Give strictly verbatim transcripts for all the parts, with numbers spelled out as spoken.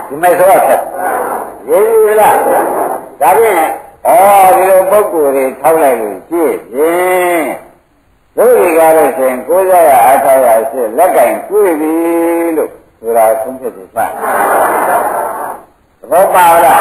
ဒီမဲ့ဆိုတော့ရေးရလားဒါဖြင့်ဩဒီလိုပုဂ္ဂိုလ်တွေထောက်လိုက်လို့ကြည့်ရင်တို့ဒီကားလို့ဆိုရင်ကိုးစားရအားထားရရှိလက်ကင်တွေ့ပြီလို့ဆိုတာသုံးဖြစ်ပြီပါသဘောပါလား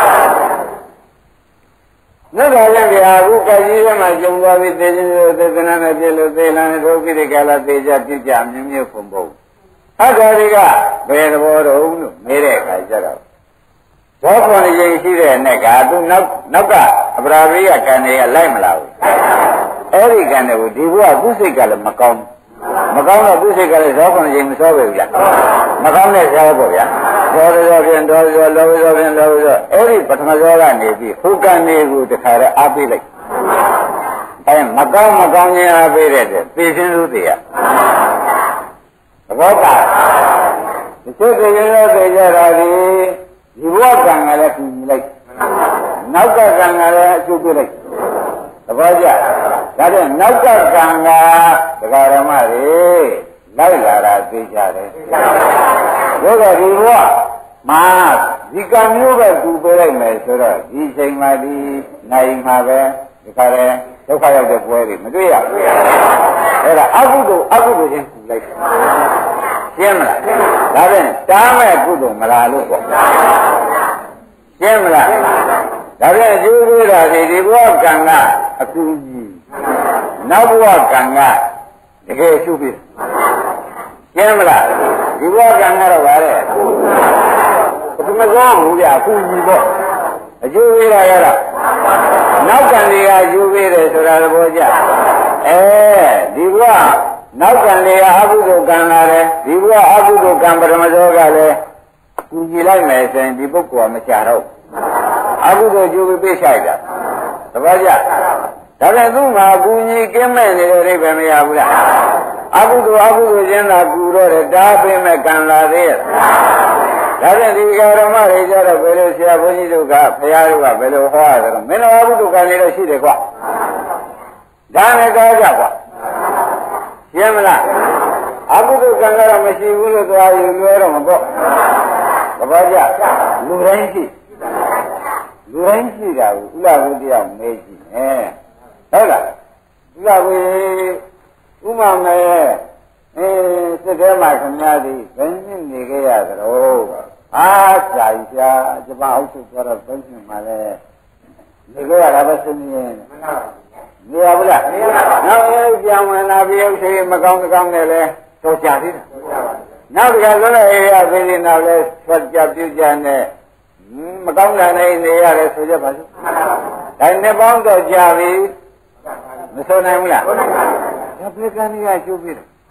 မြတ်စွာဘုရားကအခုကကြီးထဲမှာကျုံသွားပြီးသေခြင်းလို့သေသနာနဲ့ပြည့်လို့သေလန်းဒုက္ခိတိကာလသေကြပြကြမြင်းမျိုးပုံပုံအထာတွေကဘယ်သဘောတုံးလို့မေးတဲ့အခါကျတော့ဘောခွန်ရင်ရှိတဲ့နဲ့ကသူနောက်နောက်ကအပရာရိယကံတွေကလိုက်မလာဘူးအဲ့ဒီကံတွေကိုဒီဘုရားသူစိတ်ကလည်းမကောင်းမကောင်းတော့သူစိတ်ကလည်းဇောခွန်ရင်မစောပဲဗျာမကောင်းတဲ့ဇောပေါ့ဗျာဇောဇောဖြင့်ဒေါဇောလောဇောဖြင့်လောဇောအဲ့ဒီပထမဇောကနေပြီးဟိုကံတွေကိုတခါတည်းအားပေးလိုက်အဲမကောင်းမကောင်းခြင်းအားပေးတဲ့သေခြင်းသူတရားသဘောပါဒီစိတ်ကရင်ရောသေကြတာဒီဒီဘဝကံကလည်းကူညီလိုက်နောက်ကကံကလည်းအကျိုးပေးလိုက်သဘောကျဒါဖြင့်နောက်ကကံကဒကာရမတွေလိုက်လာတာသိကြတယ်ဘုရားဒီဘဝမှာဒီကံမျိုးပဲကူပေးလိုက်မယ်ဆိုတော့ဒီချိန်မှာဒီနိုင်မှာပဲဒီခါလဲဒုက္ခရောက်တဲ့ပွဲတွေမတွေ့ရဘူးအဲ့ဒါအကုသိုလ်အကုသိုလ်ချင်းကူလိုက်ရှင်းမလားဒါဖြင့်တားမဲ့ကုသိုလ်မလားလို့ပေါ့ရှင်းမလားဒါဖြင့်ကျိုးပေးတာဒီဒီဘဝကံကအကူကြီးနောက်ဘဝကံကတကယ်ရှုပြီးရှင်းမလားဒီဘဝကံကတော့ဗါတဲ့ဘယ်မှာကောင်းဘူးဗျအကူကြီးပေါ့အကျိုးပေးတာရတော့နောက်ကံတွေကကျိုးပေးတယ်ဆိုတာသဘောကျအဲဒီဘဝနောက်ကံတွေကအကုသိုလ်ကံလာတယ်ဒီဘဝအကုသိုလ်ကံပထမဇောကလည်းကူညီလိုက်မယ်ဆိုရင်ဒီပုဂ္ဂိုလ်ကမချတော့အကုသိုလ်ကျိုးပေးဆိုင်တာသဘောကျဒါနဲ့သူ့မှာကူညီကင်းမဲ့နေတဲ့အိဗယ်မရဘူးလားအကုသိုလ်အကုသိုလ်ချင်းသာကူတော့တယ်ဒါပေးမဲ့ကံလာသေးရဲ့ဒါနဲ့ဒီဃာရမတွေကြတော့ဘယ်လိုဆရာဘုန်းကြီးတို့ကဘုရားတို့ကဘယ်လိုဟောရတော့မင်းတော်အကုသိုလ်ကံတွေတော့ရှိတယ်ကွာဒါနဲ့ကားကြကွာရှင်းမလားအကုသိုလ်ကံကတော့မရှိဘူးလို့သွားယူလွဲတော့မပေါ့သဘောကျလူတိုင်းရှိလူတိုင်းရှိတာကိုဥလာဘုတရားမေးကြည့်မယ်ဟုတ်လားဥလာဘုဥမာမဲအဲစိတ်ထဲမှာခင်ဗျားသည်ဘယ်နည်းနေခဲ့ရသလဲအားစာကြီးရှားကျမအုပ်စုသွားတော့ဘယ်နည်းမှလဲနေခဲ့ရတာပဲစဉ်းနေနေရဘူးလားနောက်ရေးပြောင်းဝင်လာပြီးဥစ္စာမကောင်းတကောင်းနဲ့လဲတော့ကြာသေးတယ်နောက်တစ်ခါဆိုတော့အေးရသေးတယ်နောက်လဲဆက်ကြပြုကြနဲ့မကောင်းတာနဲ့နေရတယ်ဆိုကြပါစို့ဒါနဲ့ပေါင်းတော့ကြာပြီမဆိုနိုင်ဘူးလားဒါပြေကံကြီးကကျိုးပြီ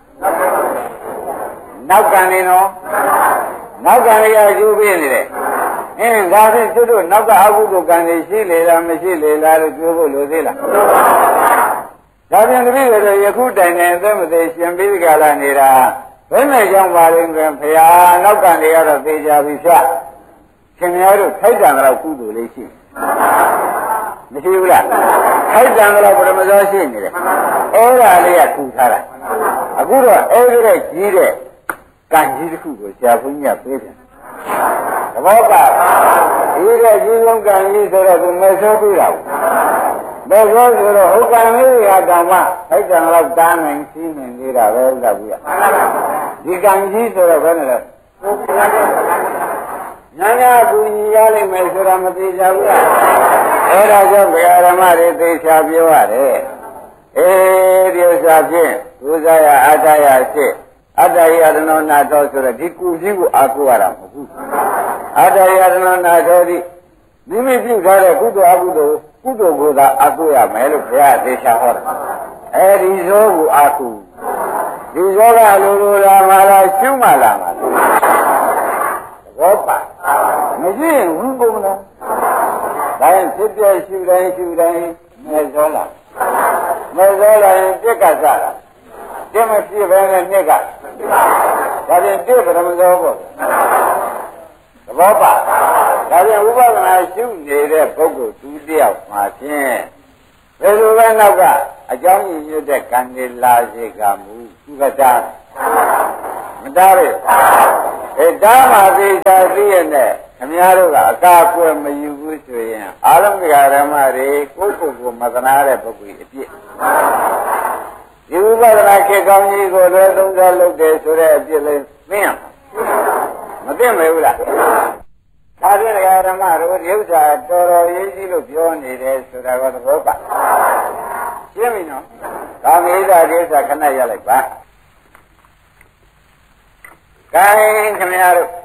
နောက်ကံနေနော်နောက်ကံကြီးကကျိုးပြီနေတယ်အင်းဒါဖြင့်သူတို့နောက်ကအကုသိုလ်ကံတွေရှိလေလားမရှိလေလားလို့ပြောဖို့လိုသေးလားဒါဖြင့်တပည့်တွေယခုတိုင်တိုင်အသက်မသေးရှင်ပြီးကြလာနေတာဘယ်နဲ့ကြောင့်ပါလဲဆိုရင်ဘုရားနောက်ကံတွေကတော့သိကြပြီဖြတ်ခင်ဗျားတို့ထိုက်တန်တော့ကုသိုလ်လေးရှိမရှိဘူးလားထိုက်တန်တော့ပရမဇောရှိနေတယ်အဲ့ဒါလေးကထူထားတာအခုတော့အဲ့ဒီတဲ့ကြီးတဲ့ကံကြီးတစ်ခုကိုဆရာဘုန်းကြီးကပေးတယ်သဘောပါဒီတဲ့ကြီးဆုံးကံကြီးဆိုတော့သူမဲဆိုးပြတာမဲဆိုးဆိုတော့ဟိုကံလေးကတောင်မှထိုက်တန်တော့တားနိုင်ရှိနေသေးတာပဲဥစ္စာဘူးကဒီကံကြီးဆိုတော့ဘယ်နဲ့လဲညာညာကူညီရလိမ့်မယ်ဆိုတာမသိကြဘူးလားအဲ့ဒါကြောင့်ဘုရားဓမ္မတွေသိချာပြောရတယ်အေးဒီဥစ္စာဖြင့်ဒုစရအတ္တယရှိအတ္တယရဏနာတော်ဆိုတော့ဒီကုကြီးကိုအာကိုရတာမဟုတ်ဘူးအတ္တယရဏနာတော်ဒီမိမိပြုထားတဲ့ကုသိုလ်အကုသိုလ်ကုသိုလ်ကိုသာအာကိုရမယ်လို့ဘုရားသိချာဟောတာအဲဒီဇောကိုအာကိုဒီဇောကလိုလိုလာမှလားရှုမှလာမှလားဘောပါမရှိရင်ဝိကုမလားဒါရင်ဖြစ်ပြရှုတိုင်းရှုတိုင်းမဲဇောလာမဲဇောလာရင်ပြက်ကစားတာပြမဖြစ်ပဲနဲ့နှစ်ကဒါရင်ပြပရမဇောပေါ့သဘောပါဒါရင်ဝိပဿနာရှုနေတဲ့ပုဂ္ဂိုလ်သူတယောက်မှာဖြင့်ဘယ်လိုပဲနောက်ကအကြောင်းရင်းရတဲ့ကံတွေလာစေကမူသူကတာမတားရအဲတားမှသိတာသိရနဲ့ခများတို့ကအကာအကွယ်မယူဘူးဆိုရင်အာလုံးကဓမ္မတွေကိုယ့်ကိုယ်ကိုမသနာတဲ့ပုဂ္ဂိုလ်အပြစ်ဒီဥပဒနာခေကောင်းကြီးကိုလည်းသုံးစားလုပ်တယ်ဆိုတဲ့အပြစ်လေးသိရမှာမသိမဘူးလားဒါဖြင့်ဓမ္မတို့ဒီဥစ္စာတော်တော်ရေးကြီးလို့ပြောနေတယ်ဆိုတာကသဘောပါရှင်းပြီနော်ဒါမေးတာဒီဥစ္စာခဏရလိုက်ပါခိုင်းခင်ဗျားတို့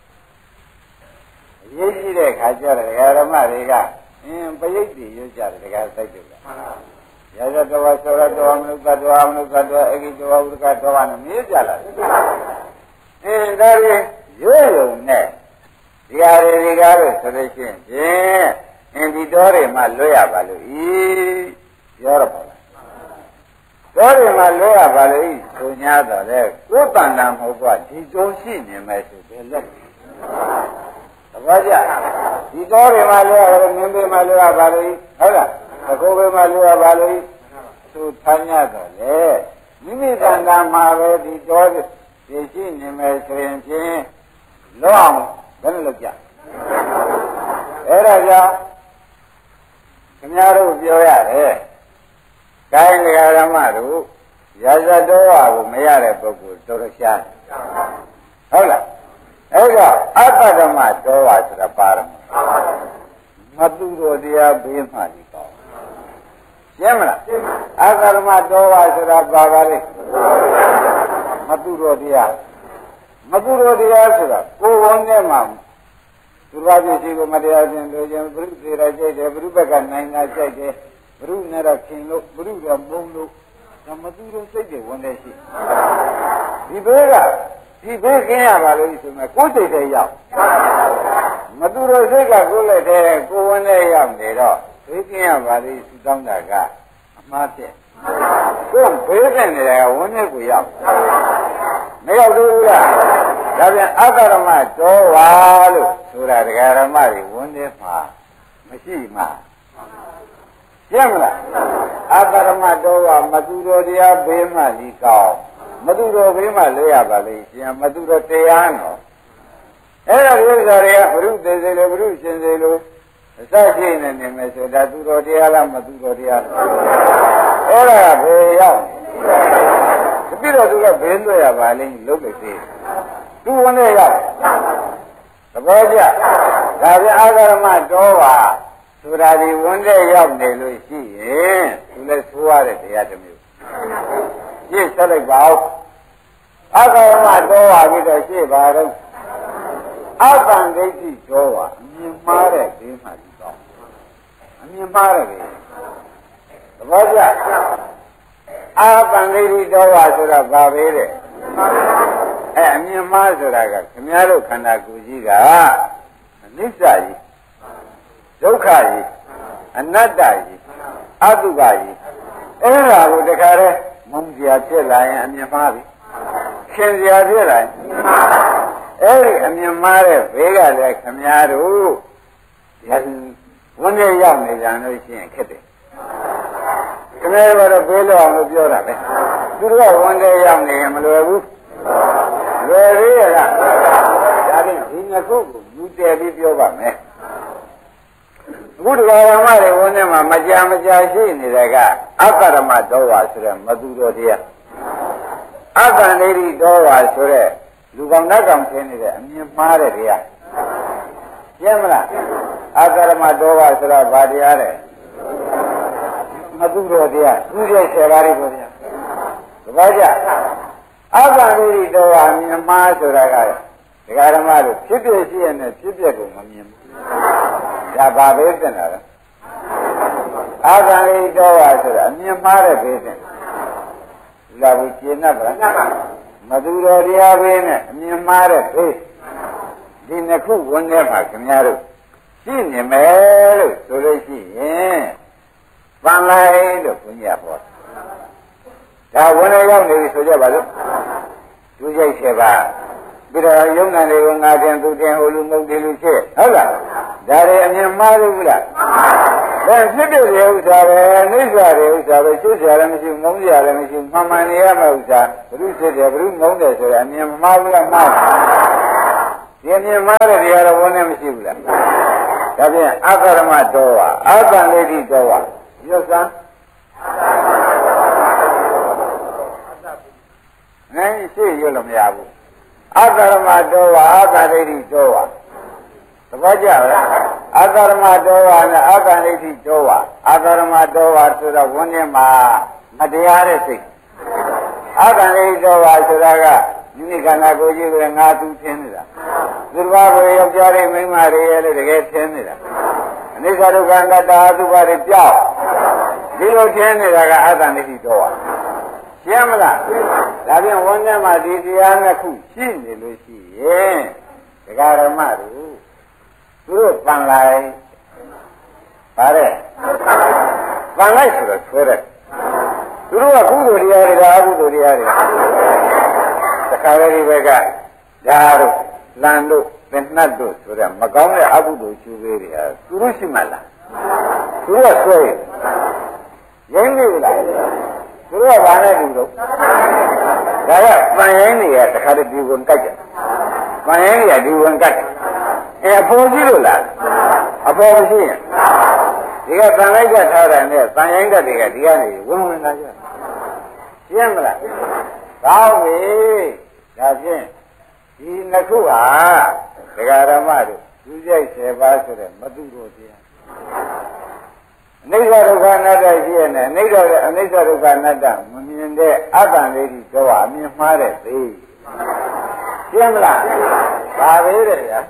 ရေးကြည့်တဲ့ခါကျတော့ဓမ္မတွေကအင်းပရိတ်တွေရွတ်ကြတယ်တကယ်စိုက်တယ်ရာဇတော်ဆောရတော်မနုဿတော်မနုဿတော်အဂိတော်ဝုဒကတော်နဲ့မေးကြလာတယ်အင်းဒါတွေရွတ်ရုံနဲ့ဒီဟာတွေကားလို့ဆိုလို့ရှိရင်ဖြင့်အင်းဒီတော်တွေမှလွတ်ရပါလို့ဤပြောရပါလားတော်တွေမှလွတ်ရပါလို့ဤဆို냐တော့လေကိုယ်တန်တာမဟုတ်ပါဒီတုံးရှိနေမယ်ဆိုဘယ်လက်သဘောကျဒီတော်တွေမှလွတ်ရတယ်မင်းတွေမှလွတ်ရပါလို့ဟုတ်လားသကိုယ်ပဲမှလွတ်ရပါလို့သူထိုင်ရတော့လေမိမိတန်တာမှာပဲဒီတော်တွေရှိနေမယ်ဆိုရင်ဖြင့်လွတ်အောင်ဘယ်လိုလုပ်ကြအဲ့ဒါကြောင့်ခင်ဗျားတို့ပြောရတယ်ကိုင်းဓမ္မတို့ရာဇတော်ဝါကိုမရတဲ့ပုဂ္ဂိုလ်တော်တော်ရှားဟုတ်လားအဲ့တော့အပ္ပဓမ္မတော်ဝါဆိုတာပါရမမသူတော်တရားဘေးမှဒီပေါ့ရှင်းမလားအပ္ပဓမ္မတော်ဝါဆိုတာပါပါလေမသူတော်တရားမသူတော်တရားဆိုတာကိုယ်ဝန်ထဲမှာသူရပစ္စည်းကိုမတရားခြင်းလို့ခြင်းဘုရုသေရကြိုက်တယ်ဘုရုဘက်ကနိုင်တာကြိုက်တယ်ဘုရုနဲ့တော့ခင်လို့ဘုရုကမုံလို့ဒါမသူတော်စိတ်တွေဝင်နေရှိဒီဘေးကဒီဘေးကင်းရပါလို့ဆိုမှကိုယ်စိတ်တွေရောက်မသူတော်စိတ်ကကိုယ်လက်ထဲကိုယ်ဝင်နေရောက်နေတော့ဘေးကင်းရပါလို့သူတောင်းတာကအမှားဖြစ်ကိုယ်ဘေးကင်းနေတာကဝင်နေကိုရောက်မရောက်ဘူးလားဒါပြန်အတ္တဓမ္မတော်ဝါလို့ဆိုတာတရားဓမ္မတွေဝင်နေမှာမရှိမှရှင်းမလားအတ္တဓမ္မတော်ဝါမသူတော်တရားဘေးမှဒီကောင်းမသူတော်ဘေးမှလွတ်ရပါလိမ့်ရှင်မသူတော်တရားနော်အဲ့ဒါဥစ္စာတွေကဘုရုသေစေလို့ဘုရုရှင်စေလို့အစရှိနေနေမယ်ဆိုဒါသူတော်တရားလားမသူတော်တရားလားအဲ့ဒါကဘေးရောက်တပိတော့သူကဘေးလွတ်ရပါလိမ့်လုပ်လို့သေးသူဝင်နေရောက်သဘောကျဒါပြန်အာဂရမတော်ပါဆိုတာဒီဝင်နေရောက်နေလို့ရှိရင်သူလည်းဆိုရတဲ့တရားတစ်မျိုးရှင်းဆက်လိုက်ပါဦးအာဂရမတော်ပါပြီးတော့ရှင်းပါတော့အတ္တန်ဒိဋ္ဌိတော်ပါအမြင်မှားတဲ့ဘေးမှဒီတော့အမြင်မှားတဲ့ဘေးသဘောကျအာတန်ဒိဋ္ဌိတော်ပါဆိုတာဘာပဲတဲ့အဲအမြင်မှားဆိုတာကခင်ဗျားတို့ခန္ဓာကိုယ်ကြီးကအနိစ္စကြီးဒုက္ခကြီးအနတ္တကြီးအတုပကြီးအဲ့ဒါကိုတခါတည်းမုံစရာဖြစ်လာရင်အမြင်မှားပြီရှင်စရာဖြစ်လာရင်အဲ့ဒီအမြင်မှားတဲ့ဘေးကလည်းခင်ဗျားတို့ရည်ဝန်နဲ့ရောက်နေကြလို့ရှိရင်ခက်တယ်ခင်ဗျားတို့ဘေးလို့အောင်လို့ပြောတာပဲသူတို့ကဝန်နဲ့ရောက်နေရင်မလွယ်ဘူးလွယ်သေးရလားဒါဖြင့်ဒီနှစ်ခုကိုယူတည်ပြီးပြောပါမယ်အခုဒီကောင်မတွေဝန်ထဲမှာမကြာမကြာရှိနေတဲ့ကအပ္ပရမတော်ဝါဆိုတဲ့မသူတော်တရားအတ္တနေရိတော်ဝါဆိုတဲ့လူကောင်နတ်ကောင်ဖြစ်နေတဲ့အမြင်မှားတဲ့တရားရှင်းမလားအတ္တရမတော်ဝါဆိုတာဘာတရားလဲမသူတော်တရားသူရဲ့ဆယ်ပါးတွေပေါ့ဗျာသဘောကျအတ္တနေရိတော်ဝါမြင်မှားဆိုတာကဒကာဓမ္မတို့ဖြစ်ဖြစ်ရှိရတဲ့ဖြစ်ဖြစ်ကိုမမြင်ဘူးဒါဘာပဲတင်တာလဲအာသံရိတော်ဝါဆိုတာအမြင်မှားတဲ့ဘေးတင်လာဘူးကျင်납ဗလားမသူတော်တရားဘေးနဲ့အမြင်မှားတဲ့ဘေးဒီနှစ်ခုဝင်ထဲမှာခင်ဗျားတို့ရှိနေမယ်လို့ဆိုလို့ရှိရင်ပန်လိုက်လို့ဘုရားဟောဒါဝင်ထဲရောက်နေပြီဆိုကြပါစို့သူကြိုက်ချက်ပါပြီးတော့ယုံနာတွေကိုငါတင်သူတင်ဟိုလူမုတ်တယ်လူဖြစ်ဟုတ်လားဒါတွေအမြင်မှားလို့ဘူးလားဒါဖြစ်တဲ့ဥစ္စာပဲနိစ္စတွေဥစ္စာပဲရှုစရာလည်းမရှိမုန်းစရာလည်းမရှိမှန်မှန်နေရမယ့်ဥစ္စာဘုရုဖြစ်တယ်ဘုရုမုန်းတယ်ဆိုရင်အမြင်မှားဘူးလားမှားဟဒီမြင်မှားတဲ့တရားတော်ဝန်နဲ့မရှိဘူးလားဒါဖြင့်အကရမတော်ဝါအကံလေးတိတော်ဝါရုပ်စံနိုင်ရှိရလို့မရဘူးအကရမတော်ဝါအကံလေးတိတော်ဝါသဘောကျလားအကရမတော်ဝါနဲ့အကံလေးတိတော်ဝါအကရမတော်ဝါဆိုတော့ဝန်နဲ့မှာမတရားတဲ့စိတ်အကံလေးတော်ဝါဆိုတာကဒီနေ့ခန္ဓာကိုယ်ကြီးကငါသူထင်းနေတာသူတစ်ပါးကိုယောက်ျားလေးမိန်းမတွေရဲ့လို့တကယ်ထင်းနေတာအနိစ္စဒုက္ခအနတ္တအတုပါတွေပြောက်ဒီလိုထင်းနေတာကအတ္တနိတိတော်ပါရှင်းမလားဒါဖြင့်ဝန်ထဲမှာဒီတရားနှစ်ခုရှိနေလို့ရှိရင်ဒကာရမတို့သူတို့ပန်လိုက်ဗါတဲ့ပန်လိုက်ဆိုတော့ဆွဲတယ်သူတို့ကကုသိုလ်တရားတွေကအကုသိုလ်တရားတွေတခါလေဒီဘက်ကဓာတ်တို့လန်တို့သင်္နှတ်တို့ဆိုတဲ့မကောင်းတဲ့အကုသိုလ်ကျိုးပေးတွေဟာသူတို့ရှိမှလားသူတို့ကဆွဲရင်းနေလားသူတို့ကဘာနဲ့တူတော့ဒါကပန်ရင်းတွေကတခါတည်းဒီဝင်ကြိုက်တယ်ပန်ရင်းတွေကဒီဝင်ကြိုက်တယ်အဲအဖို့ရှိလို့လားအဖို့မရှိရင်ဒီကပန်လိုက်ကြထားတယ်နဲ့ပန်ရင်းတက်တွေကဒီကနေဝင်ဝင်လာကြရှင်းမလားကောင်းပြီဒါဖြင့်ဒီနှစ်ခုဟာဒကာရမတို့သူကြိုက်ဆယ်ပါးဆိုတဲ့မတုတော်တရားအနိစ္စဒုက္ခအနတ္တရှိရနဲ့အနိစ္စအနိစ္စဒုက္ခအနတ္တမမြင်တဲ့အတ္တလေးကြီးတော့အမြင်မှားတဲ့သိရှင်းမလားဒါပဲတဲ့ဗျာ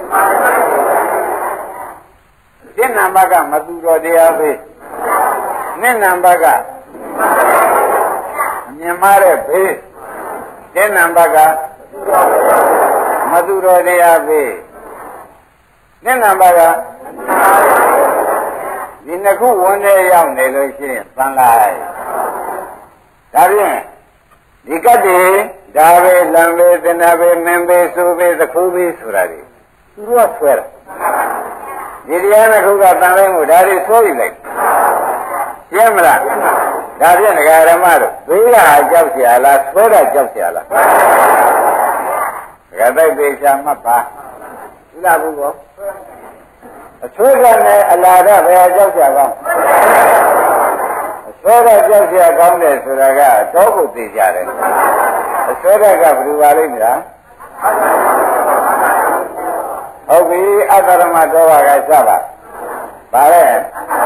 ဒီနံပါတ်ကမတုတော်တရားပဲနှစ်နံပါတ်ကမြင်မှားတဲ့ဘေးဒီနံပါတ်ကမတုတော်တရားပဲနှစ်နံပါတ်ကဒီနှစ်ခုဝန်ထဲရောက်နေလို့ရှိရင်သံလိုက်ဒါဖြင့်ဒီကတ္တိဒါပဲလံပဲသင်္နာပဲမင်းပဲဆိုပဲသခိုးပဲဆိုတာတွေသူတို့ကဆွဲတာဒီတရားနှစ်ခုကသံလိုက်မှုဒါတွေဆွဲယူလိုက်ရှင်းမလားဒါဖြင့်ဒကာရမတို့ဘေးကကြောက်เสียလားဆွဲတာကြောက်เสียလားဒကာတိုက်ပေချာမှတ်ပါဒီလားဘူးကောအဆွဲကနဲ့အလာကဘယ်ကြောက်เสียကောင်းအဆွဲကကြောက်เสียကောင်းတယ်ဆိုတာကတော့ကိုသိကြတယ်အဆွဲကကဘယ်လိုပါလိမ့်မလားဟုတ်ပြီအတ္တရမတော်ပါကစပါဗါလဲ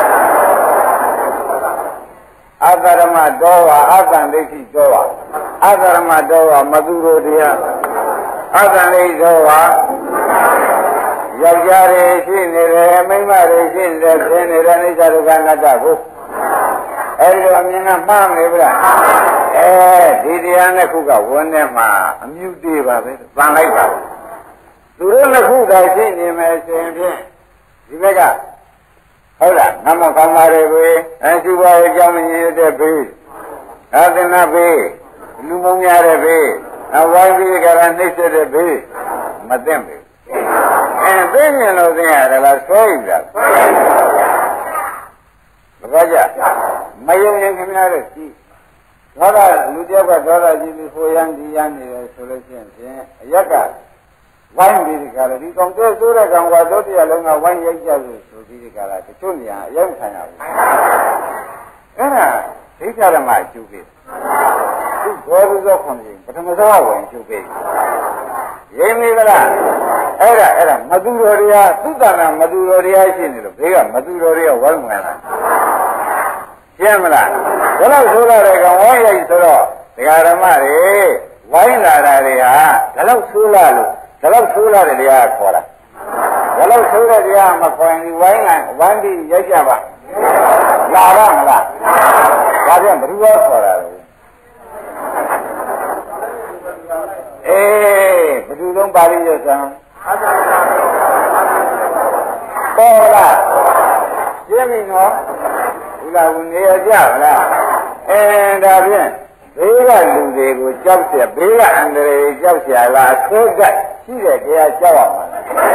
အတ္တရမတော်ဝါအတ္တဒိဋ္ဌိတော်ဝါအတ္တရမတော်ဝါမသူတို့တရားအတ္တဒိဋ္ဌိတော်ဝါယောက်ျားတွေရှိနေတယ်မိန်းမတွေရှိနေတယ်ပြင်းနေတဲ့အိဋ္ဌဒုက္ခအနတ္တကိုအဲဒီလိုအမြင်ကမှားနေပြီလားအဲဒီတရားနှစ်ခုကဝန်ထဲမှာအမြုတေးပါပဲပန်လိုက်ပါသူတို့နှစ်ခုသာရှိနေမယ်ဆိုရင်ဖြင့်ဒီဘက်ကဟုတ်လားနမကံမာတွေပဲအရှိဘဝကြောင့်မမြင်တဲ့ဘေးအသနာဘေးလူမုံများတဲ့ဘေးအဝိုင်းပြီးကြတာနှိမ့်ဆက်တဲ့ဘေးမသိမ့်ဘူးအဲသိမြင်လို့သိရတယ်လားဆွဲယူတာဘာကြမယုံရင်ခင်ဗျားတို့ကြည့်သောတာလူတယောက်ကသောတာကြည့်ပြီးဟိုရန်ဒီရန်နေတယ်ဆိုလို့ရှိရင်ဖြင့်အရက်ကဝိုင်းပြီးဒီကရဒီကောင်တဲ့ဆိုးတဲ့ကောင်ကတော့တရားလုံးကဝိုင်းရိုက်ကြလို့ဆိုပြီးဒီကရတချို့နေရာအရောက်ခံရဘူးအဲ့ဒါဒိဋ္ဌဓမ္မအကျိုးပေးသူဘောဓုသောခွန်ကြီးပထမသောဝင်အကျိုးပေးရင်းမိဗလားအဲ့ဒါအဲ့ဒါမသူတော်တရားသုတ္တနာမသူတော်တရားရှိနေလို့ဘေးကမသူတော်တရားဝိုင်းဝင်လာရှင်းမလားဒါလို့ဆိုရတဲ့ကောင်ဝိုင်းရိုက်ဆိုတော့ဒကာဓမ္မတွေဝိုင်းလာတာတွေဟာဒါလို့ဆိုလာလို့ဒါလို့ဆိုလာတဲ့တရားခေါ်တာဒါလို့ဆိုတဲ့တရားမခေါ်ရင်ဝိုင်းလိုက်ဝိုင်းပြီးရိုက်ကြပါလာပါမလားဒါပြန်ဘယ်လိုခေါ်တာလဲအေးဘယ်သူလုံးပါဠိရစံပေါ်လားရှင်းပြီနော်ဒီလားဝင်နေရကြဗလားအဲဒါဖြင့်ဘေးကလူတွေကိုကြောက်เสียဘေးကအန္တရာယ်ကြောက်เสียလားအဆိုးကရှိတဲ့တရားကြောက်ရမှာ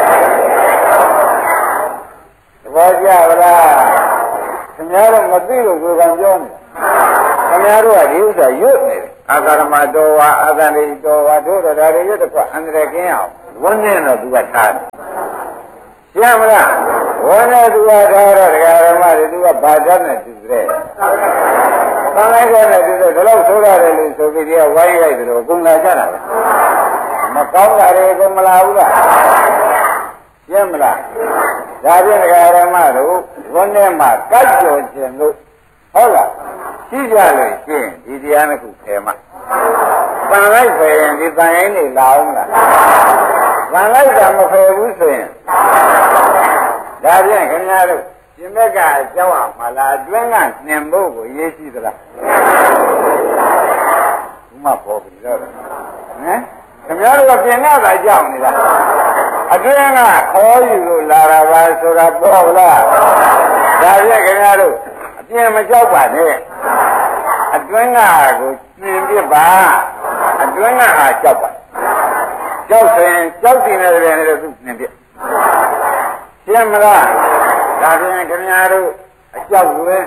သဘောကျဗလားခင်ဗျားတို့မသိလို့ကိုယ်ကပြောနေခင်ဗျားတို့ကဒီဥစ္စာရွတ်နေတယ်အာဂရမတော်ဝါအာဂန္တိတော်ဝါတို့တော်ဒါတွေရွတ်တော့အန္တရာယ်ကင်းအောင်လူဝန်းနေတော့သူကထားတယ်ရှင်းမလားဝန်းနေသူကထားတော့ဒကာရမတွေသူကဘာတတ်နဲ့သူတဲ့သံလိုက်တဲ့နဲ့သူတဲ့ဒီလောက်ဆိုရတယ်လို့ဆိုပြီးဒီကဝိုင်းလိုက်တယ်လို့အကုန်လာကြတာပဲမကောင်းတာတွေအကုန်မလာဘူးလားရှင်းမလားဒါဖြင့်ဒကာရမတို့ဝန်းနေမှာကတ်ကြော်ခြင်းလို့ဟုတ်လားရှိကြလို့ရှင်းဒီတရားတစ်ခုထဲမှာတန်လိုက်ဆိုရင်ဒီတန်ရင်နေလာအောင်လားတန်လိုက်တာမဖယ်ဘူးဆိုရင်ဒါဖြင့်ခင်ဗျားတို့ရှင်မက်ကကြောက်အောင်မလားအတွင်းကနှင်ဖို့ကိုရေးကြည့်သလားဘုမပေါ်ပြီတော့ဟမ်ခင်ဗျားတို့ကပြင်နေတာကြောက်နေတာအတွင်းကခေါ်ယူလို့လာတာပါဆိုတာပေါ်လားဒါဖြင့်ခင်ဗျားတို့အပြင်မကြောက်ပါနဲ့အတွင်းကကိုပြင်ပြပါအတွင်းကဟာကြောက်ပါကြောက်ဆိုရင်ကြောက်တင်နေတယ်လည်းသူပြင်ပြရှင်းမလားဒါဖြင့်ခင်ဗျားတို့အကြောက်လွဲ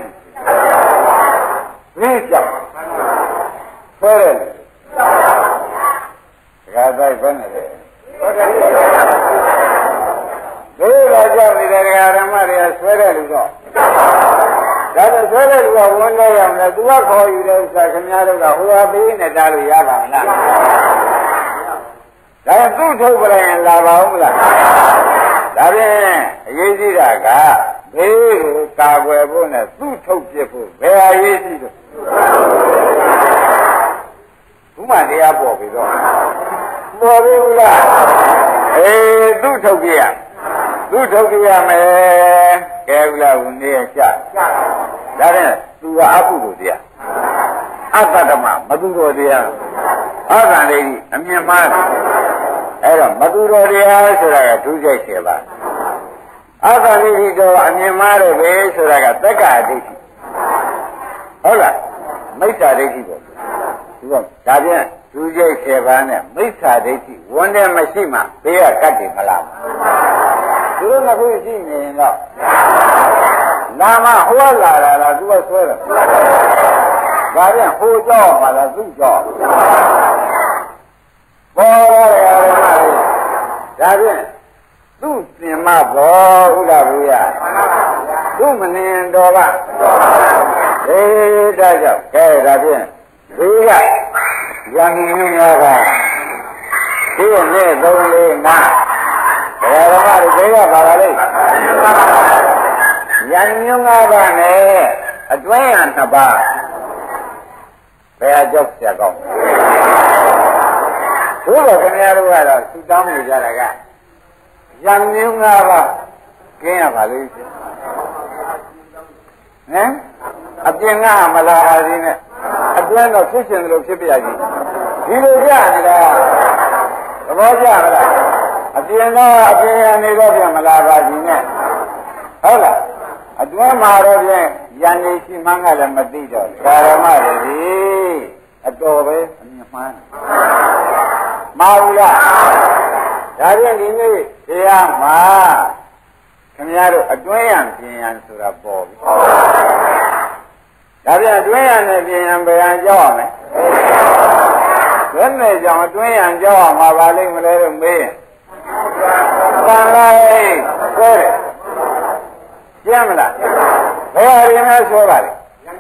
နေကြောက်ဆွဲတယ်ဒါကတိုက်ဘယ်နဲ့လဲဟုတ်တယ်ဒီလိုကြောက်နေတဲ့ဓမ္မတွေကဆွဲတယ်လို့တော့ဒါဆိုဆွဲတဲ့လူကဝန်းနေရမယ်သူကခေါ်ယူတဲ့ဥစ္စာခင်ဗျားတို့ကဟိုဟာပေးနဲ့တားလို့ရပါမလားဒါသူ့ထုတ်ပြရင်လာပါဦးမလားဒါဖြင့်အရေးကြီးတာကဘေးကိုကာကွယ်ဖို့နဲ့သူ့ထုတ်ပြဖို့ဘယ်အရေးကြီးတော့ဘုမတရားပေါ်ပြီတော့ပေါ်ပြီလားအေးသူ့ထုတ်ပြရသူ့ထုတ်ပြရမယ်ကဲဘူးလားဦးနေရချဒါနဲ့သူကအပုလို့တရားအတ္တဓမ္မမသူတော်တရားအာသံလေးကြီးအမြင်မှားတယ်အဲ့တော့မသူတော်တရားဆိုတာကဒုစိတ်ဆယ်ပါးအာသံလေးကြီးတော့အမြင်မှားတယ်ပဲဆိုတာကသက္ကာဒိဋ္ဌိဟုတ်လားမိစ္ဆာဒိဋ္ဌိပေါ့ဒီတော့ဒါပြန်ဒုစိတ်ဆယ်ပါးနဲ့မိစ္ဆာဒိဋ္ဌိဝန်တယ်မရှိမှဘေးကကတ်တယ်မလားသူတို့ကခုရှိနေရင်တော့လာမဟိုးလာတာလားသူကဆွဲတယ်ဒါပြန်ဟိုကြောက်ပါလားသူ့ကြောက်ပေါ်ရတယ်အားလုံးဒါပြန်သူ့စင်မဘောဥဒ္ဒဘူရသူ့မနင်တော်ကအေးဒါကြောင့်ကဲဒါပြန်ဒီကရန်ကြီးများကဒီနေ့သုံးလေးနာဘယ်တော့မှဒီကပါလာလိမ့်ရန်ညွန်း၅ပါးနဲ့အတွင်းရနှစ်ပါးဘယ်အကြောက်ကြကောင်းဘုရားခင်ဗျားတို့ကတော့သူတောင်းနေကြတာကရန်ညွန်း၅ပါးကျင်းရပါလိမ့်ဟမ်အပြင်ကမလာပါသေးနဲ့အတွင်းတော့ဖြစ်ရှင်တယ်လို့ဖြစ်ပြရကြီးဒီလိုကြနေတာသဘောကျမလားအပြင်ကအပြင်ရနေတော့ပြန်မလာပါဘူးနဲ့ဟုတ်လားအတွင်းမှာတော့ပြန်ရန်နေရှိမှန်းကလည်းမသိတော့ဓမ္မတွေဒီအတော်ပဲအမြင်မှန်းမဟုတ်လားဒါပြန်ဒီနေ့တရားမှာခင်ဗျားတို့အတွင်းရန်ပြင်ရန်ဆိုတာပေါ်ပြီဒါပြန်အတွင်းရန်နဲ့ပြင်ရန်ဘယ်ဟန်ကြောက်ရမလဲဘယ်နဲ့ကြောင့်အတွင်းရန်ကြောက်ရမှာပါလိမ့်မလဲလို့မေးရင်တန်လိုက်ဆွဲတယ်ကျမ်းမလားဘယ်ဟာရင်းလဲဆွဲပါလေ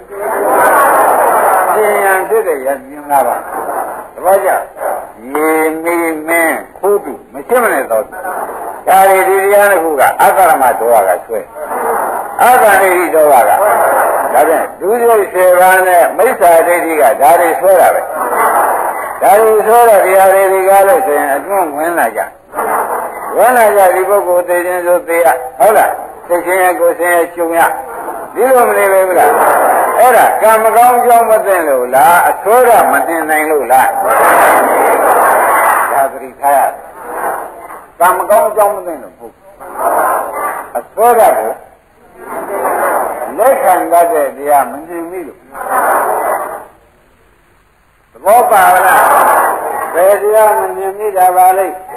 ပြင်ရန်ဖြစ်တဲ့ရန်ပြင်လာပါတပည့်ကြရေမီမင်းခိုးတူမရှိမနဲ့တော့ဒါရီဒီတရားတစ်ခုကအကရမတော်ကဆွဲအကရိတိတော်ကဒါပြန်ဒုစရိုက်ဆယ်ပါးနဲ့မိစ္ဆာဒိဋ္ဌိကဒါတွေဆွဲတာပဲဒါတွေဆွဲတဲ့တရားတွေကားလို့ဆိုရင်အတွင်းဝင်လာကြဝင်လာကြဒီပုဂ္ဂိုလ်သိခြင်းဆိုသိရဟုတ်လားသိခြင်းရဲ့ကိုယ်ခြင်းရဲ့ကျုံရဒီလိုမနေပဲဘူးလားအဲ့ဒါကံမကောင်းကြောင်းမသိလို့လားအဆိုးရမတင်နိုင်လို့လားဒါသတိထားရကံမကောင်းကြောင်းမသိလို့ဟုတ်အဆိုးရကိုလက်ခံတတ်တဲ့တရားမမြင်မိလို့သဘောပါလားဘယ်တရားမမြင်မိတာပါလိမ့်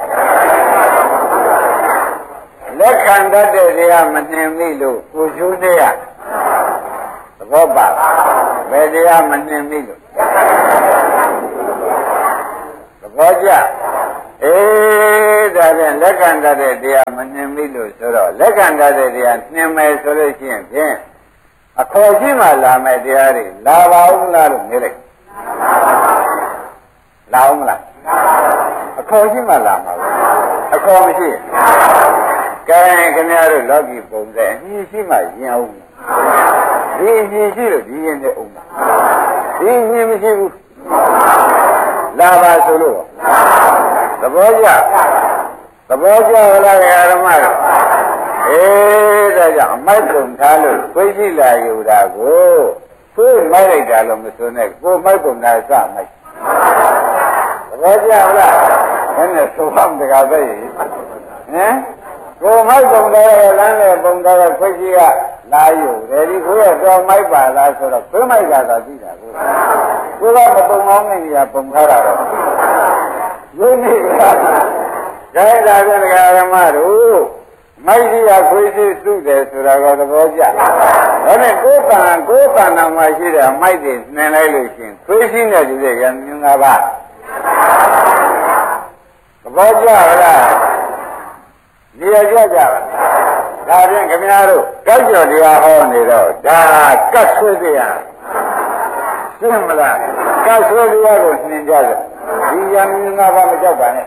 လက်ခံတတ်တဲ့တရားမမြင်မိလို့ကိုကျိုးနေရသဘောပါဘယ်တရားမမြင်မိလို့သဘောကျအေးဒါဖြင့်လက်ခံတတ်တဲ့တရားမနှင်မိလို့ဆိုတော့လက်ခံတတ်တဲ့တရားနှင်မယ်ဆိုလို့ရှိရင်ဖြင့်အခေါ်ရှိမှလာမယ်တရားတွေလာပါဦးလားလို့နေလိုက်လာအောင်မလားအခေါ်ရှိမှလာမှာပဲအခေါ်မရှိကဲခင်ဗျားတို့လောကီပုံစံအညီရှိမှရင်အောင်ဒီအညီရှိလို့ဒီရင်နဲ့အောင်ဒီအညီမရှိဘူးလာပါဆိုလို့သဘောကျသဘောကျလားဓမ္မတို့အေးဒါကြောင့်အမိုက်ပုံထားလို့သိရှိလာယူတာကိုသိမိုက်လိုက်တာလို့မဆိုနဲ့ကိုမိုက်ပုံတာစမိုက်သဘောကျလားဘယ်နဲ့သုံးအောင်တကားပဲဟမ်ကိုမိုက်ပုံတာရဲ့လမ်းနဲ့ပုံတာရဲ့သိရှိကလာယူတယ်ဒီကိုရဲ့တော်မိုက်ပါလားဆိုတော့သိမိုက်တာသာသိတာကိုကိုကမပုံအောင်နေရပုံထားတာတော့ယုံနေကြဒါဒါပြန်ဓမ္မတို့မိုက်ကြီးကခွေးကြီးစုတယ်ဆိုတာကသဘောကျဒါနဲ့ကိုယ်တန်ကိုယ်တန်နာမှာရှိတဲ့မိုက်တွေနှင်လိုက်လို့ရှိရင်ခွေးကြီးနဲ့တူတဲ့ရံမြင်တာပါသဘောကျလားနေရာကြကြပါဒါဖြင့်ခင်ဗျားတို့ကောက်ကြော်တရားဟောနေတော့ဒါကတ်ဆွေးတရားရှင်းမလားကတ်ဆွေးတရားကိုနှင်ကြတယ်ဒီရံမြင်တာပါမကြောက်ပါနဲ့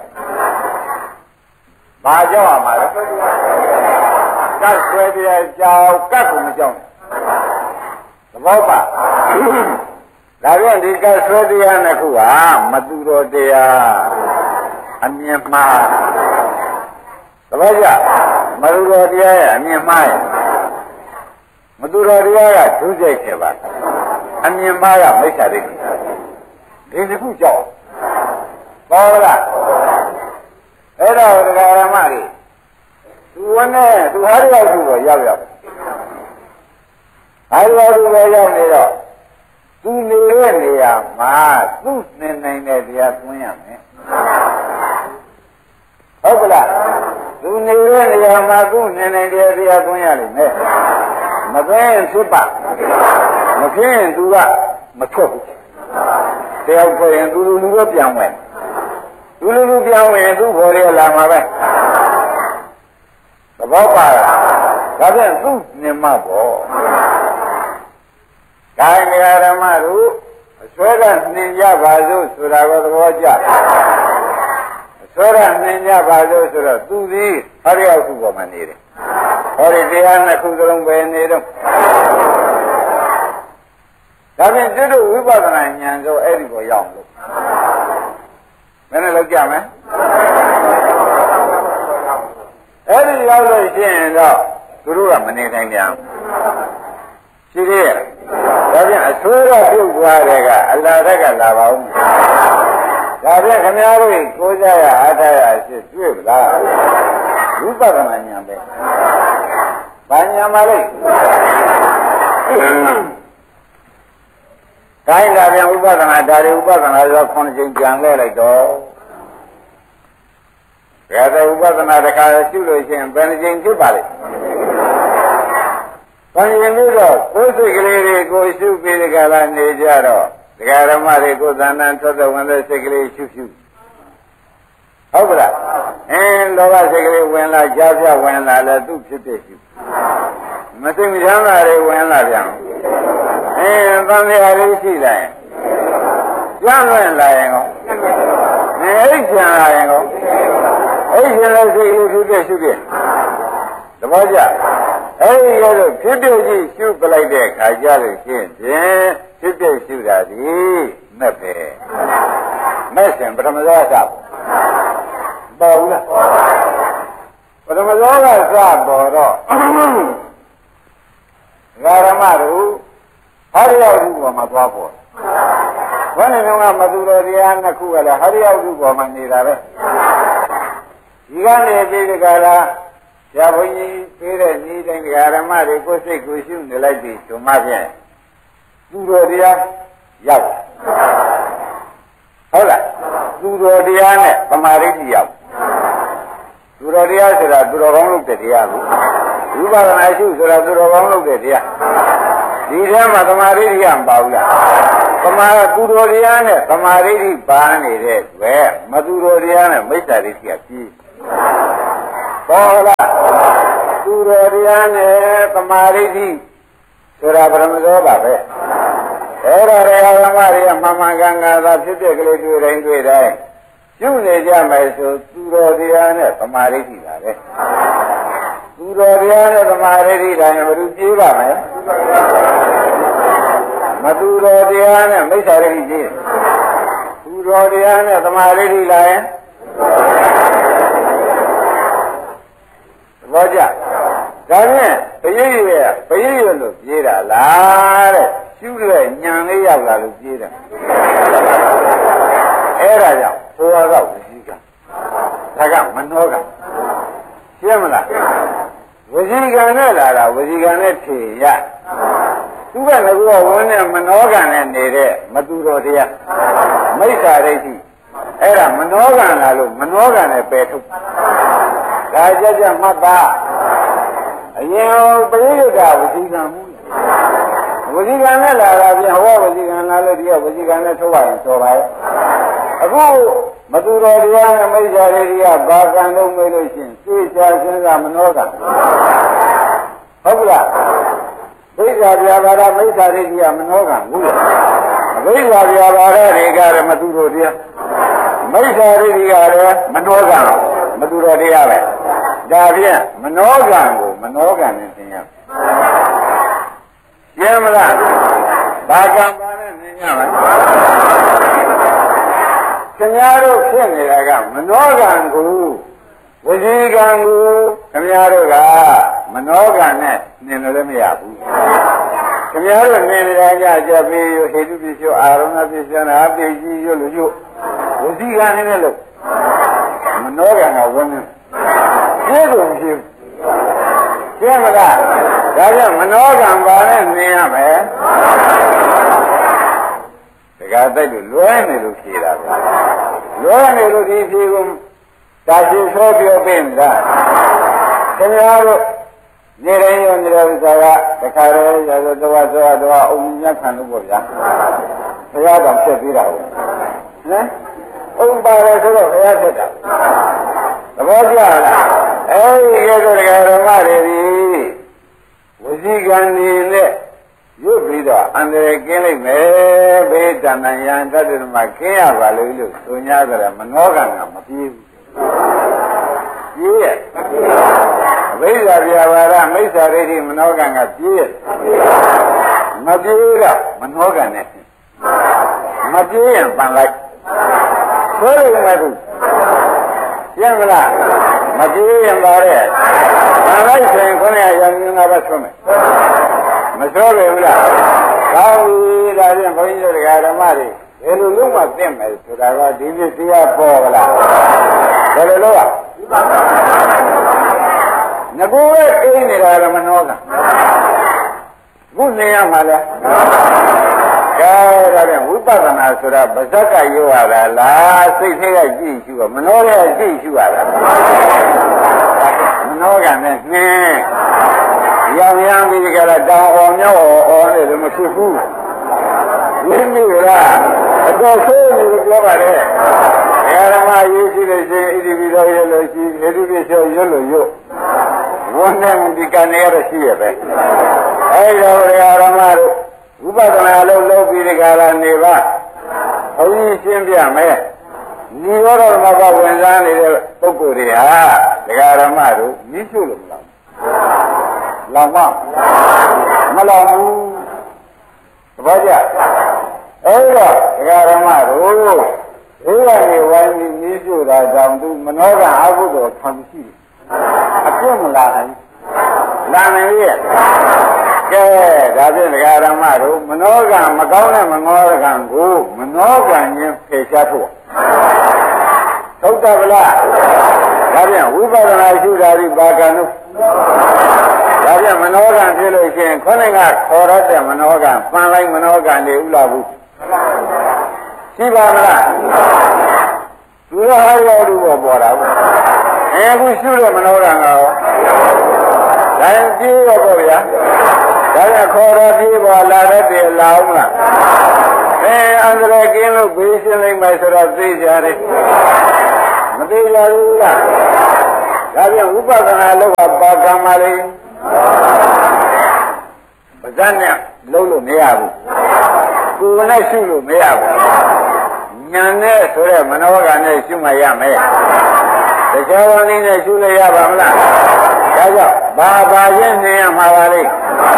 ဘာကြောက်ရမှာလဲကတ်ဆွဲတရားကြောက်ကတ်ကိုမကြောက်သဘောပါဒါပြန်ဒီကတ်ဆွဲတရားနှစ်ခုဟာမတူတော်တရားအမြင်မှားသဘောကျမတူတော်တရားရဲ့အမြင်မှားရဲ့မတူတော်တရားကဒုစရိုက်ခဲ့ပါအမြင်မှားကမိစ္ဆာဒိဋ္ဌိဒီတစ်ခုကြောက်ဘောလားအဲ့တော့ဒကာရမတွေသူဝနဲ့သူဟာရရောက်သူတော့ရောက်ရောက်ဟာရရောက်သူပဲရောက်နေတော့သူနေတဲ့နေရာမှာသူ့နေနိုင်တဲ့တရားသွင်းရမယ်ဟုတ်ကလားသူနေတဲ့နေရာမှာသူ့နေနိုင်တဲ့တရားသွင်းရလိမ့်မယ်မသွင်းဖြစ်ပါမဖြစ်ရင်သူကမထွက်ဘူးတရားထွက်ရင်သူလူလူပဲပြန်ဝင်သူလူလူပြောင်းဝင်သူ့ဘော်ရဲလာမှာပဲသဘောပါလားဒါပြန်သူ့မြင်မှပေါ့ဒါငရဓမ္မတို့အစွဲကနှင်ကြပါစို့ဆိုတာကိုသဘောကျအစွဲကနှင်ကြပါစို့ဆိုတော့သူသည်ဟောရရောက်ခုပေါ်မှာနေတယ်ဟောဒီတရားနှစ်ခုစလုံးပဲနေတော့ဒါပြန်ကျွတ်တို့ဝိပဿနာဉာဏ်ဆိုအဲ့ဒီကိုရောက်လို့မင်းလည်းလောက်ကြမယ်အဲ့ဒီရောက်လို့ရှိရင်တော့သူတို့ကမနေနိုင်ကြဘူးရှိသေးရဲ့ဒါပြန်အဆိုးတော့ပြုတ်သွားတဲ့ကအလာတက်ကလာပါဦးဒါပြန်ခင်ဗျားတို့ကိုးကြရအားထားရရှိတွေ့ပလားဝိပဿနာဉာဏ်ပဲဘာဉာဏ်ပါလဲတိုင်းလာပြန်ဥပဒနာဒါရီဥပဒနာဆိုခုနှစ်ချိန်ပြန်လဲလိုက်တော့ဘယ်တော့ဥပဒနာတစ်ခါရှုလို့ရှိရင်ဘယ်နှချိန်ဖြစ်ပါလိမ့်ဘယ်ရင်လို့တော့ကိုယ်စိတ်ကလေးတွေကိုရှုပြီးဒီကလာနေကြတော့ဒကာဓမ္မတွေကိုသဏ္ဍာန်ထွက်တဲ့ဝင်တဲ့စိတ်ကလေးရှုရှုဟုတ်ကလားအင်းလောဘစိတ်ကလေးဝင်လာကြားပြဝင်လာလဲသူ့ဖြစ်ဖြစ်ရှုမသိမချမ်းသာတွေဝင်လာပြန်အင်းသံဃာလေးရှိလိုက်ကျမ်းလွင်လာရင်ကောနေအိတ်ချင်လာရင်ကောအိတ်ချင်လို့စိတ်လေးရှုတဲ့ရှုတဲ့သဘောကျအဲ့ဒီရလို့ဖြစ်ဖြစ်ကြီးရှုပလိုက်တဲ့ခါကြလို့ရှိရင်ဖြင့်ဖြစ်ဖြစ်ရှုတာဒီမဲ့ပဲမဲ့ရှင်ပထမဇောကပေါ်ဘူးလားပထမဇောကစပေါ်တော့ဓမ္မတို့ဟာရရောက်သူပေါ်မှာသွားပေါ်ဘယ်နဲ့တော့မသူတော်တရားနှစ်ခုကလည်းဟာရရောက်သူပေါ်မှာနေတာပဲဒီကနေပြီးဒီကလာဆရာဘုန်းကြီးပြေးတဲ့ဤတိုင်းဓမ္မတွေကိုစိတ်ကိုရှုနေလိုက်ပြီးဓမ္မဖြင့်သူတော်တရားရောက်ဟုတ်လားသူတော်တရားနဲ့ပမာဒိဋ္ဌိရောက်သူတော်တရားဆိုတာသူတော်ကောင်းလုပ်တဲ့တရားကိုဝိပဿနာရှုဆိုတာသူတော်ကောင်းလုပ်တဲ့တရားဒီထဲမှာသမာဓိဋ္ဌိမပါဘူးလားသမာသူတော်တရားနဲ့သမာဓိဋ္ဌိပါနေတဲ့ဘယ်မသူတော်တရားနဲ့မိစ္ဆာဒိဋ္ဌိကပြီးဘောလားသူတော်တရားနဲ့သမာဓိတိဆိုတာပရမဇောပါပဲအဲ့ဒါတွေအမှန်တွေကမမှန်ကန်ကန်သာဖြစ်တဲ့ကလေးတွေ့တိုင်းတွေ့တိုင်းပြုနေကြမယ်ဆိုသူတော်တရားနဲ့သမာဓိတိပါပဲသူတော်တရားနဲ့သမာဓိတိတိုင်းဘယ်လိုပြေးပါမလဲမသူတော်တရားနဲ့မိစ္ဆာရိတိပြေးသူတော်တရားနဲ့သမာဓိတိလာရင်ဘောကြဒါဖြင့်ဘယိရဘယိရလို့ပြေးတာလားတဲ့ရှုတဲ့ညံလေးရောက်လာလို့ပြေးတယ်အဲ့ဒါကြောင့်ဘုရားကဝစီကဒါကမနောကရှင်းမလားဝစီကံနဲ့လာတာဝစီကံနဲ့ထေရသူကလည်းကဝန်းနဲ့မနောကံနဲ့နေတဲ့မသူတော်တရားမိစ္ဆာဒိဋ္ဌိအဲ့ဒါမနောကံလာလို့မနောကံနဲ့ပယ်ထုတ်ဒါကြကြမှတ်ပါအရင်ပရိယုဒ္ဓဝစီကံမှုဝစီကံနဲ့လာတာပြန်ဟောဝစီကံလာလို့ဒီကဝစီကံနဲ့ထုတ်ရရင်တော်ပါရဲ့အခုမသူတော်တရားနဲ့မိစ္ဆာဒိဋ္ဌိကဘာကံလို့မေးလို့ရှိရင်သိချာစဉ်းစားမနောကံဟုတ်ကလားမိစ္ဆာပြာပါဒမိစ္ဆာဒိဋ္ဌိကမနောကံဘူးလေမိစ္ဆာပြာပါဒတွေကလည်းမသူတော်တရားမိစ္ဆာဒိဋ္ဌိကလည်းမနောကံမသူတော်တရားပဲဒါဖြင့်မနောကံကိုမနောကံနဲ့သင်ရရှင်းမလားဘာကံပါနဲ့သင်ရမလဲခင်ဗျားတို့ဖြစ်နေတာကမနောကံကိုဝစီကံကိုခင်ဗျားတို့ကမနောကံနဲ့နင်လို့လည်းမရဘူးခင်ဗျားတို့နင်နေတာကြကြပြီးရဟိတုပစ္စယောအာရုဏပစ္စယောနာပိကြီးရလို့ရဝစီကံနဲ့လို့မနောကံကဝင်နေကျေးဇူးရှိကျဲမလားဒါကြောင့်မနောကံပါနဲ့နင်ရမယ်တခါတိုက်လို့လွဲနေလို့ဖြေတာပဲလွဲနေလို့ဒီဖြေကိုဒါရှိဆိုပြောပြင်တာခင်ဗျားတို့နေတိုင်းရောနေရဥစ္စာကတခါရဲရသောတော်သောတော်အုံမြတ်ခံလို့ပေါ့ဗျာဘုရားကဖြစ်ပြီးတာဟုတ်ဟမ်အုံပါရဲဆိုတော့ဘုရားဖြစ်တာသဘောကျလားအဲဒီကဲတော့ဒကာဓမ္မတွေဒီဝစီကံနေနဲ့ရုပ်ပြီးတော့အန္တရာယ်ကင်းလိုက်မယ်ဘေးတဏ္ဍယံတတ္တမကင်းရပါလို့လို့ဆို냐ကြတယ်မနောကံကမပြေးဘူးပြေးရဲ့အဘိဓါပြာပါဒမိစ္ဆာဒိဋ္ဌိမနောကံကပြေးရဲ့မပြေးတော့မနောကံနဲ့မပြေးရင်ပန်လိုက်ဆိုရမယ်သူရှင်းမလားမပြေးရင်ပါတဲ့ပန်လိုက်ဆိုရင်ခொနည်းရောင်ငါပဲဆွမယ်မဆိုးလေဘူးလားကောင်းပြီဒါဖြင့်ဘုန်းကြီးတို့ဓမ္မတွေဘယ်လိုလုပ်မှသိမယ်ဆိုတာကဒီနေ့တရားပေါ်ကလားဘယ်လိုလုပ်อ่ะငကိုယ်ရဲ့အိမ်နေတာကမနောကခုနေရမှာလဲကဲဒါဖြင့်ဝိပဿနာဆိုတာဗဇက်ကရောရတာလားစိတ်ထဲကကြည့်ရှုရမနောရဲ့ကြည့်ရှုရတာမနောကနဲ့နှင်းရောင်ရမ်းပြီးကြတော့တောင်အောင်မြောက်အောင်နေတယ်မဖြစ်ဘူးဝိမိလားအတော်ဆိုးနေလို့ပြောပါလေဓမ္မရေးရှိလို့ရှိရင်ဣတိပိသောရလို့ရှိဣတိပိသောရလို့ရဝန်းနဲ့ဒီကံရရရှိရပဲအဲဒီတော့ဓမ္မတို့ဝိပဿနာလို့လုပ်ပြီးဒီကလာနေပါဘုန်းကြီးရှင်းပြမယ်နိရောဓမဘဝင်စားနေတဲ့ပုဂ္ဂိုလ်တွေဟာဒကာဓမ္မတို့မြင့်ချုပ်လို့မလားလောင်မမလောင်ဘူးသဘောကျအဲ့တော့ဒကာရမတို့ဒီကနေဝိုင်းပြီးမြည်ကြတာကြောင့်သူမနောကအဘုဒ္ဓခံရှိအပြတ်မလာနိုင်လာနိုင်ရဲ့ကဲဒါဖြင့်ဒကာရမတို့မနောကမကောင်းတဲ့မနောကံကိုမနောကံချင်းဖယ်ရှားဖို့ဟုတ်တယ်ဗလားဒါဖြင့်ဝိပဿနာရှုတာဒီဘာကံတို့ဒါပြန်မနောကံဖြစ်လို့ရှိရင်ခေါင်းကခေါ်ရတဲ့မနောကံပန်လိုက်မနောကံတွေဥလာဘူးရှိပါမလားသူရဟရောလူပေါ်ပေါ်တာဘူးအဲအခုရှုတဲ့မနောကံကရောဒါရင်ပြေးတော့ပေါ့ဗျာဒါပြန်ခေါ်တော့ပြေးပေါ်လာတဲ့တည်းလာအောင်လားအဲအန္တရာယ်ကင်းလို့ဘေးရှင်းလိုက်မယ်ဆိုတော့သိကြတယ်မသိကြဘူးလားဒါပြန်ဝိပဿနာလောကပါကံပါလေပါဇက်နဲ့လုံးလို့မရဘူးကိုယ်နဲ့ရှုလို့မရဘူးဉာဏ်နဲ့ဆိုတဲ့မနောကနဲ့ရှုမှရမယ်တရားဝင်လေးနဲ့ရှုလို့ရပါမလားဒါကြောင့်ဘာဘာချင်းနေရမှာပါလေ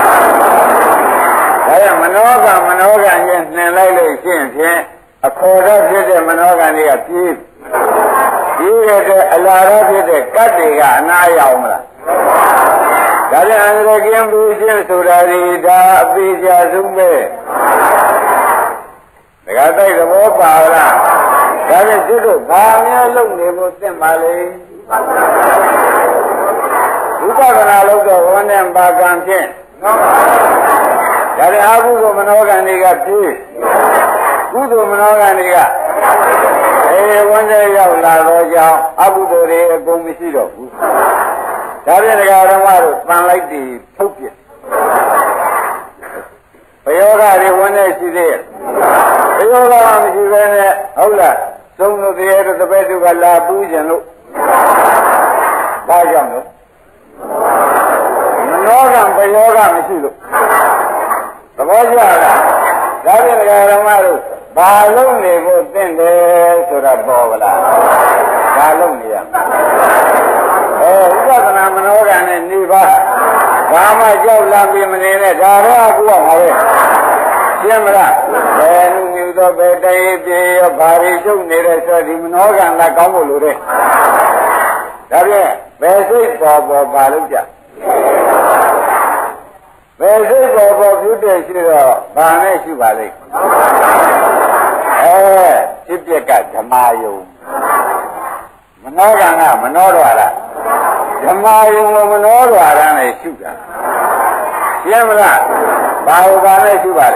ဒါကြောင့်မနောကမနောကချင်းနှင်လိုက်လို့ရှိရင်ဖြင့်အခေါ်တော့ဖြစ်တဲ့မနောကတွေကပြေးပြေးရတဲ့အလားတော့ဖြစ်တဲ့ကတ်တွေကအနာရောက်မလားဒါပြန်အန္တရာယ်ကင်းဘူးချင်းဆိုတာဒီဒါအပိချာဆုံးပဲဒကာတိုက်သဘောပါလားဒါပြန်သူတို့ဘာများလုပ်နေဖို့သင့်ပါလေဝိပဿနာလုပ်တော့ဝန်နဲ့ပါကံဖြင့်ဒါပြန်အကုသိုလ်မနောကံတွေကပြေးကုသိုလ်မနောကံတွေကအေးဝန်နဲ့ရောက်လာတော့ကြောင့်အကုသိုလ်တွေအကုန်မရှိတော့ဘူးဒါပြန်ဒကာဓမ္မတို့တန်လိုက်ပြီးထုတ်ပြဘယောဂတွေဝန်နဲ့ရှိသေးရဲ့ဘယောဂမရှိဘဲနဲ့ဟုတ်လားသုံးလို့တရားတို့တပည့်တို့ကလာပူးကြလို့ဘာကြောင့်လို့မနောကံဘယောဂမရှိလို့သဘောကျလားဒါပြန်ဒကာဓမ္မတို့ဘာလုံးနေဖို့သင့်တယ်ဆိုတာပေါ်ပါလားဘာလုံးနေရအဲဥပဒနာမနောကံနဲ့နေပါဘာမှကြောက်လန့်ပြီးမနေနဲ့ဒါတော့အခုကမှာပဲရှင်းမလားဘယ်နုမြူတော့ဘယ်တည်းပြေရောဘာတွေချုပ်နေတဲ့ဆိုဒီမနောကံကကောင်းဖို့လိုတယ်ဒါဖြင့်ဘယ်စိတ်ပေါ်ပေါ်ပါလို့ကြဘယ်စိတ်ပေါ်ပေါ်ပြုတဲ့ရှိတော့ဘာနဲ့ရှိပါလိမ့်အဲဖြစ်ပျက်ကဓမ္မယုံမနောကံကမနောတော်လားဓမ္မယုံကိုမနောတော်ရမ်းနဲ့ရှုတာရှင်းမလားဘာဝကနဲ့ရှုပါလဲ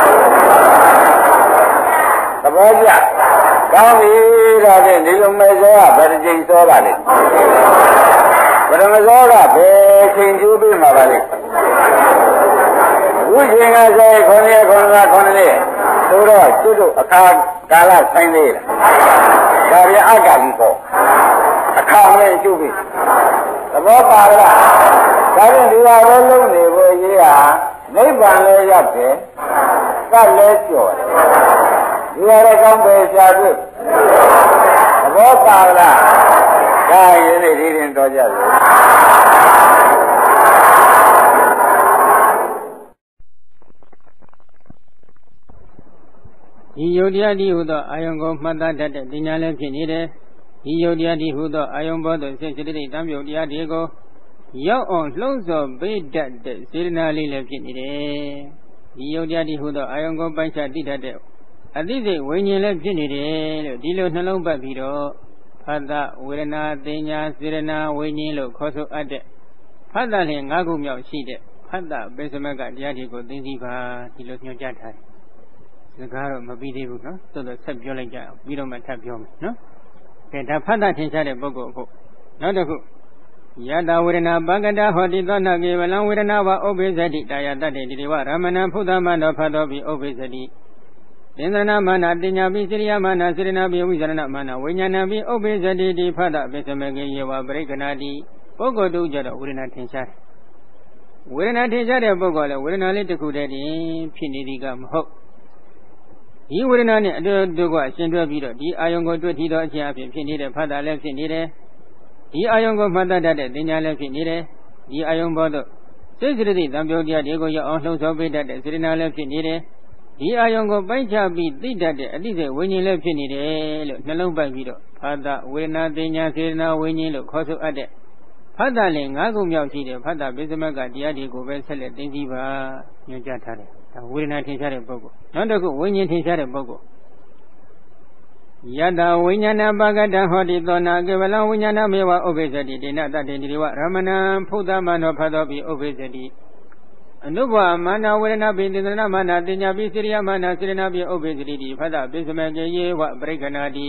သဘောကျကောင်းပြီဒါဖြင့်ဒီလိုမဲ့စောကဘယ်တစ်ချိန်စောတာလဲပရမစောကဘယ်ချိန်ကျိုးပြီးမှာပါလဲအခုချိန်ကဆိုရင်ခုနှစ်ရက်ခုနှစ်လခုနှစ်နှစ်ဆိုတော့ကျွတ်တို့အခါကာလဆိုင်သေးလားဒါပြန်အကလိပေါ့အခါနဲ့ကျုပ်ပြီသဘောပါလားဒါဖြင့်ဒီဟာလုံးလုံးနေဖို့ရေးဟာနိဗ္ဗာန်လည်းရောက်တယ်ကလည်းကျော်တယ်ဒီဟာလည်းကောင်းပဲရှားတွေ့သဘောပါလားဒါရင်နေဒီရင်တော်ကြလို့ဒီယုတ်တရားဒီဟုသောအာယုံကိုမှတ်သားတတ်တဲ့ပညာလည်းဖြစ်နေတယ်ဒီယုတ်တရားဒီဟုသောအာယုံဘောသို့စိတ်စိတ္တိတံပြုတ်တရားတွေကိုရောက်အောင်လှုံ့ဆော်ပေးတတ်တဲ့စေတနာလေးလည်းဖြစ်နေတယ်ဒီယုတ်တရားဒီဟုသောအာယုံကိုပိုက်ချတိတတ်တဲ့အသိစိတ်ဝိညာဉ်လည်းဖြစ်နေတယ်လို့ဒီလိုနှလုံးပတ်ပြီးတော့ဖတ်တာဝေဒနာတင်ညာစေတနာဝိညာဉ်လို့ခေါ်ဆိုအပ်တဲ့ဖတ်တာလျင်၅ခုမြောက်ရှိတဲ့ဖတ်တာပိစမကတရားတွေကိုသိသိပါဒီလိုညွှန်ကြားထားတယ်စကားတော့မပြီးသေးဘူးနော်သို့တော့ဆက်ပြောလိုက်ကြအောင်ပြီးတော့မှထပ်ပြောမယ်နော်ကဲဒါဖတ်တာထင်ရှားတဲ့ပုဂ္ဂိုလ်အခုနောက်တစ်ခုယတဝေဒနာပကတဟောတိသောနာကေဝလံဝေဒနာဝဥပ္ပိသတိတာယတတေတိဝရမဏံဖုသမန္တောဖတ်တော်ပြီးဥပ္ပိသတိသင်္သနာမာနတင်ညာပိစရိယမာနစေရနာပိဝိဇရဏမာနဝိညာဏပိဥပ္ပိသတိတိဖတ်တာပိစမေကေယေဝပရိက္ခဏတိပုဂ္ဂိုလ်တို့ကြတော့ဝေဒနာထင်ရှားတယ်ဝေဒနာထင်ရှားတဲ့ပုဂ္ဂိုလ်လည်းဝေဒနာလေးတစ်ခုတည်းတင်ဖြစ်နေသည်ကမဟုတ်ဒီဝေဒနာနဲ့အတူတူကအရှင်တွဲပြီးတော့ဒီအာယုံကိုတွေ့ထီသောအခြင်းအဖြစ်ဖြစ်နေတဲ့ဖတ်တာလည်းဖြစ်နေတယ်ဒီအာယုံကိုမှတ်တတ်တဲ့တင်ညာလည်းဖြစ်နေတယ်ဒီအာယုံဘောတော့စိတ်စိတ္တိတံပြုတ်တရားတွေကိုရောက်အောင်လှုံ့ဆော်ပေးတတ်တဲ့စေတနာလည်းဖြစ်နေတယ်ဒီအာယုံကိုပိုင်းခြားပြီးသိတတ်တဲ့အတိစိတ်ဝိညာဉ်လည်းဖြစ်နေတယ်လို့နှလုံးပိုက်ပြီးတော့ဖတ်တာဝေဒနာတင်ညာစေတနာဝိညာဉ်လို့ခေါ်ဆိုအပ်တဲ့ဖတ်တာလည်း၅ခုမြောက်ရှိတယ်ဖတ်တာပိစမကတရားတွေကိုပဲဆက်လက်သိသိပါညွှန်ကြားထားတယ်ဒါဝေဒနာထင်ရှားတဲ့ပုဂ္ဂိုလ်နောက်တစ်ခုဝိညာဉ်ထင်ရှားတဲ့ပုဂ္ဂိုလ်ယတဝိညာဏပကတဟောတိသောနာကေဝလံဝိညာဏမေဝဥပ္ပိသတိတေနတတေတိဝရမဏံဖုသမန္တောဖတ်တော်ပြီးဥပ္ပိသတိအနုဘမာနဝေဒနာပိသန္တနာမာနတင်ညာပိစရိယမာနစေရနာပိဥပ္ပိသတိတိဖတ်တာပိစမေကေယေဝပရိက္ခဏတိ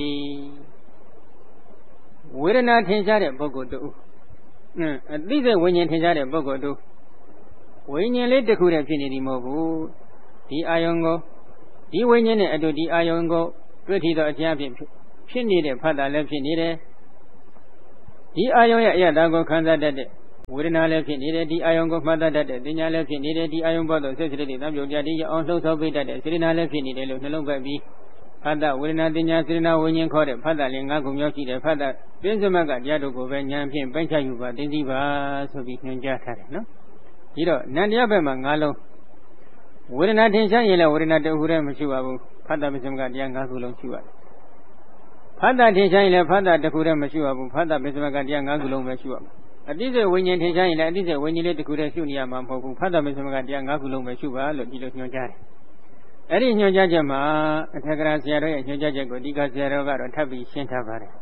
ဝေဒနာထင်ရှားတဲ့ပုဂ္ဂိုလ်တူအင်းအသိစိတ်ဝိညာဉ်ထင်ရှားတဲ့ပုဂ္ဂိုလ်တူဝိညာဉ်လေးတစ်ခုတည်းဖြစ်နေသည်မဟုတ်ဘူးဒီအာယုံကိုဒီဝိညာဉ်နဲ့အတူဒီအာယုံကိုတွေ့ထီသောအခြင်းအဖြစ်ဖြစ်နေတဲ့ဖတ်တာလည်းဖြစ်နေတယ်ဒီအာယုံရဲ့အရသာကိုခံစားတတ်တဲ့ဝေဒနာလည်းဖြစ်နေတယ်ဒီအာယုံကိုမှတ်တတ်တဲ့တင်ညာလည်းဖြစ်နေတယ်ဒီအာယုံပေါ်သို့စိတ်စိတ်တွေတံပြုတ်ကြဒီအောင်လှုပ်ဆော်ပေးတတ်တဲ့စေတနာလည်းဖြစ်နေတယ်လို့နှလုံးပတ်ပြီးဖတ်တာဝေဒနာတင်ညာစေတနာဝိညာဉ်ခေါ်တဲ့ဖတ်တာလည်းငါးခုမြောက်ရှိတယ်ဖတ်တာပြင်းစမကတရားတို့ကိုပဲဉာဏ်ဖြင့်ပိုင်းခြားယူပါသိသိပါဆိုပြီးညွှန်ကြားထားတယ်နော်ဒီတော့နန္တရားဘက်မှာငါးလုံးဝေဒနာထင်ရှားရင်လည်းဝေဒနာတခုတည်းမရှိပါဘူးဖတ်တာပြင်းစမကတရားငါးခုလုံးရှိပါတယ်ဖတ်တာထင်ရှားရင်လည်းဖတ်တာတခုတည်းမရှိပါဘူးဖတ်တာပြင်းစမကတရားငါးခုလုံးပဲရှိပါမယ်အတိစိတ်ဝိညာဉ်ထင်ရှားရင်လည်းအတိစိတ်ဝိညာဉ်လေးတစ်ခုတည်းရှုနေရမှာမဟုတ်ဘူးဖတ်တာမစ္စမကတရားငါးခုလုံးပဲရှုပါလို့ဒီလိုညွှန်ကြားတယ်အဲ့ဒီညွှန်ကြားချက်မှာအထက်ကရာဆရာတော်ရဲ့ညွှန်ကြားချက်ကိုဒီကဆရာတော်ကတော့ထပ်ပြီးရှင်းထားပါတယ်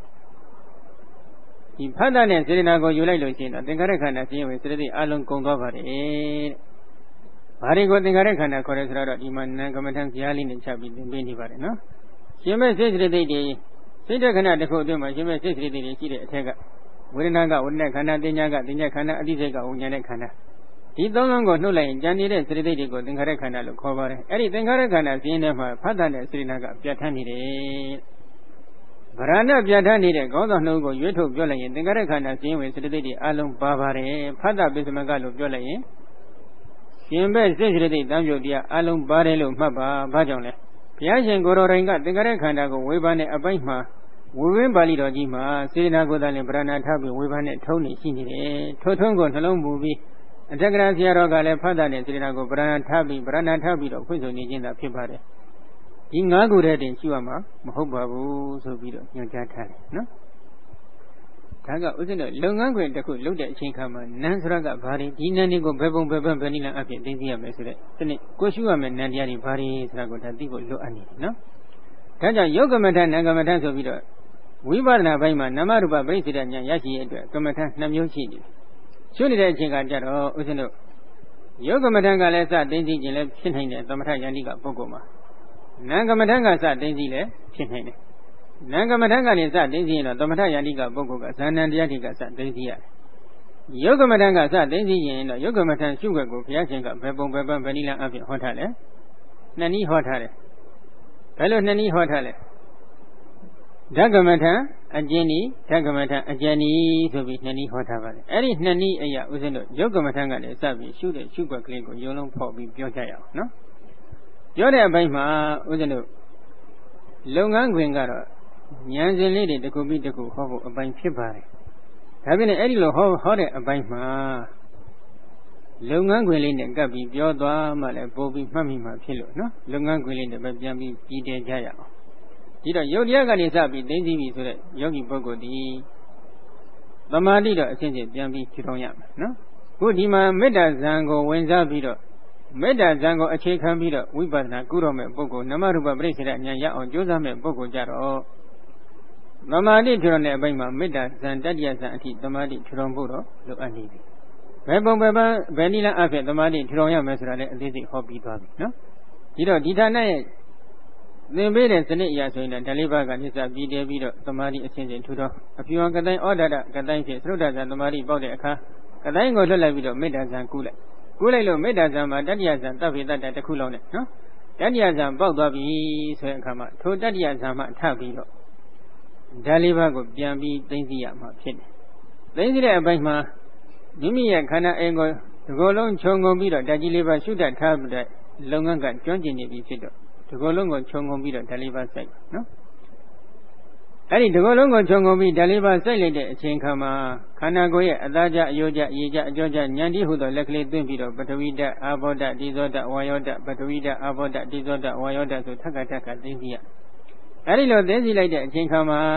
ဒီဖတ်တာနဲ့စေတနာကိုယူလိုက်လို့ရှိရင်တော့သင်္ခါရခန္ဓာပြင်းဝင်စေတသိက်အလုံးကုန်သွားပါတယ်တဲ့ဘာတွေကိုသင်္ခါရခန္ဓာခေါ်ရဲဆိုတော့ဒီမှာနံကမ္မထံဇာလေးနဲ့ချက်ပြီးသင်ပေးနေပါတယ်နော်ရှင်မဲ့စေတသိက်တွေစိတ်တခဏတစ်ခုအတွင်းမှာရှင်မဲ့စေတသိက်တွေရှိတဲ့အထက်ကဝေဒနာကဝေဒနာခန္ဓာတင်ညာကတင်ညာခန္ဓာအတိစိတ်ကဝိညာဉ်နဲ့ခန္ဓာဒီသုံးလုံးကိုနှုတ်လိုက်ရင်ကြံနေတဲ့စေတသိက်တွေကိုသင်္ခါရခန္ဓာလို့ခေါ်ပါတယ်အဲ့ဒီသင်္ခါရခန္ဓာပြင်းထဲမှာဖတ်တာနဲ့စေတနာကပြဋ္ဌာန်းနေတယ်ဗရဏပြဋ္ဌာန်းနေတဲ့ခေါင်းဆောင်နှုတ်ကိုရွေးထုတ်ပြောလိုက်ရင်သင်္ခါရခန္ဓာပြင်းဝင်စေတသိက်တွေအလုံးပါပါတယ်ဖတ်တာပိစမကလို့ပြောလိုက်ရင်ရှင်ဘက်စိတ်စေတသိက်တံပြုတ်တရားအလုံးပါတယ်လို့မှတ်ပါဘာကြောင့်လဲဘုရားရှင်ကိုယ်တော်တိုင်ကသင်္ခါရခန္ဓာကိုဝေဘာနဲ့အပိုင်းမှာဝိဝင်းပါဠိတော်ကြီးမှာစေတနာကိုယ်တိုင်ဗရဏထားပြီးဝေဘာနဲ့ထုံးနေရှိနေတယ်ထိုထုံးကိုနှလုံးမူပြီးအထက်ကရာဆရာတော်ကလည်းဖတ်တာနဲ့စေတနာကိုဗရဏထားပြီးဗရဏထားပြီးတော့ဖွင့်ဆိုနေခြင်းသာဖြစ်ပါတယ်ဒီငါးခုတည်းတင်ရှိရမှာမဟုတ်ပါဘူးဆိုပြီးတော့ညွှန်ကြားထားတယ်နော်ဒါကဥစ္စာတော့လုပ်ငန်းခွင်တစ်ခုလုပ်တဲ့အချိန်ခါမှာနန်းစရကဘာတွေဒီနန်းတွေကိုဘယ်ပုံဘယ်ပန်းဘယ်နည်းလမ်းအဖြစ်သိသိရမယ်ဆိုတဲ့ဒီနေ့ကိုရှုရမယ်နန်းတရားတွေဘာတွေဆိုတာကိုဒါသိဖို့လိုအပ်နေတယ်နော်ဒါကြောင့်ယုတ်ကမ္မထနံကမ္မထဆိုပြီးတော့ဝိပဿနာဘက်မှာနာမရူပပရိစ္ဆေဒဉာဏ်ရရှိရတဲ့ကမ္မထနှစ်မျိုးရှိနေတယ်ရှုနေတဲ့အချိန်ကကြတော့ဥစဉ်တို့ယုတ်ကမ္မထကလည်းစသိသိခြင်းလည်းဖြစ်နိုင်တယ်သမထယန္တိကပုဂ္ဂိုလ်မှာနံကမ္မထကစသိသိလည်းဖြစ်နိုင်တယ်နံကမ္မထကလည်းစသိသိရင်တော့သမထယန္တိကပုဂ္ဂိုလ်ကဇာဏံတရားတွေကစသိသိရတယ်ယုတ်ကမ္မထကစသိသိရင်တော့ယုတ်ကမ္မထရှုွက်ကိုဘုရားရှင်ကဘယ်ပုံဘယ်ပန်းဘယ်နည်းလမ်းအဖြစ်ဟောထားလဲနှစ်နည်းဟောထားတယ်ဘယ်လိုနှစ်နည်းဟောထားလဲဓကမထံအကျဉ်းဤဓကမထံအကျဉ်းဤဆိုပြီးနှစ်နည်းဟောထားပါတယ်အဲ့ဒီနှစ်နည်းအရာဥစဉ်တို့ယုတ်ကမထံကလည်းစပြီးရှုတဲ့ရှုွက်ကလေးကိုယုံလုံးဖောက်ပြီးပြောကြရအောင်နော်ပြောတဲ့အပိုင်းမှာဥစဉ်တို့လုပ်ငန်းခွင်ကတော့ဉာဏ်စဉ်လေးတွေတစ်ခုပြီးတစ်ခုဟောဖို့အပိုင်းဖြစ်ပါတယ်ဒါပြင်လည်းအဲ့ဒီလိုဟောဟောတဲ့အပိုင်းမှာလုပ်ငန်းခွင်လေးနဲ့ကပ်ပြီးပြောသွားမှလည်းပို့ပြီးမှတ်မိမှဖြစ်လို့နော်လုပ်ငန်းခွင်လေးနဲ့ပဲပြန်ပြီးကြည်တယ်ကြရအောင်ဒီတော့ယုတ်တရားကနေစပြီးသိသိပြီဆိုတဲ့ယောဂီပုဂ္ဂိုလ်ဒီသမာဓိတော့အချင်းချင်းပြန်ပြီးဖြေထောင်ရမယ်နော်ခုဒီမှာမေတ္တာဇံကိုဝင်စားပြီးတော့မေတ္တာဇံကိုအခြေခံပြီးတော့ဝိပဿနာကုတော်မဲ့ပုဂ္ဂိုလ်နမရူပပရိစ္ဆေဒဉာဏ်ရအောင်ကြိုးစားမဲ့ပုဂ္ဂိုလ်ကြတော့သမာဓိထူထောင်တဲ့အပိုင်းမှာမေတ္တာဇံတတ္တိယဇံအထိသမာဓိထူထောင်ဖို့တော့လိုအပ်နေပြီဘယ်ပုံဘယ်ပန်းဘယ်နည်းလမ်းအဖြစ်သမာဓိထူထောင်ရမယ်ဆိုတာလည်းအသေးစိတ်ဟောပြီးသွားပြီနော်ဒီတော့ဒီဌာနရဲ့သင်ပေးတဲ့စနစ်အရာဆိုရင်ဓာလေးပါးကနိစ္စပြီးတည်ပြီးတော့သမာဓိအစဉ်စဉ်ထူထောင်အပြူကတိုင်းဩဒဒကတိုင်းဖြင့်သုဒ္ဓဇံသမာဓိပေါက်တဲ့အခါကတိုင်းကိုလွတ်လိုက်ပြီးတော့မေတ္တာဇံကူးလိုက်ကူးလိုက်လို့မေတ္တာဇံမှာတတ္တိယဇံတပ်ဖိတ္တတစ်ခုလုံးနဲ့နော်တတ္တိယဇံပေါက်သွားပြီဆိုတဲ့အခါမှာထိုတတ္တိယဇံမှာထပ်ပြီးတော့ဓာလေးပါးကိုပြန်ပြီးသိသိရမှာဖြစ်တယ်သိသိတဲ့အပိုင်းမှာမိမိရဲ့ခန္ဓာအိမ်ကိုဒီကိုယ်လုံးခြုံငုံပြီးတော့ဓာကြီးလေးပါးရှုတတ်ထားတဲ့လုပ်ငန်းကကျွမ်းကျင်နေပြီဖြစ်တော့ဒီကိုယ်လုံးကိုခြုံငုံပြီးတော့ဓာလေးပါးစိုက်နော်အဲ့ဒီဒီကိုယ်လုံးကိုခြုံငုံပြီးဓာလေးပါးစိုက်လိုက်တဲ့အချိန်ခါမှာခန္ဓာကိုယ်ရဲ့အသားကြအယိုးကြအရေးကြအကြောကြဉာဏ်တိဟုသောလက်ကလေးသွင်းပြီးတော့ပထဝီဓာတ်အာဘောဓာတ်ဒီဇောဓာတ်ဝါယောဓာတ်ပထဝီဓာတ်အာဘောဓာတ်ဒီဇောဓာတ်ဝါယောဓာတ်ဆိုထက်ကထက်ကသိသိရအဲ့ဒီလိုသိသိလိုက်တဲ့အချိန်ခါမှာ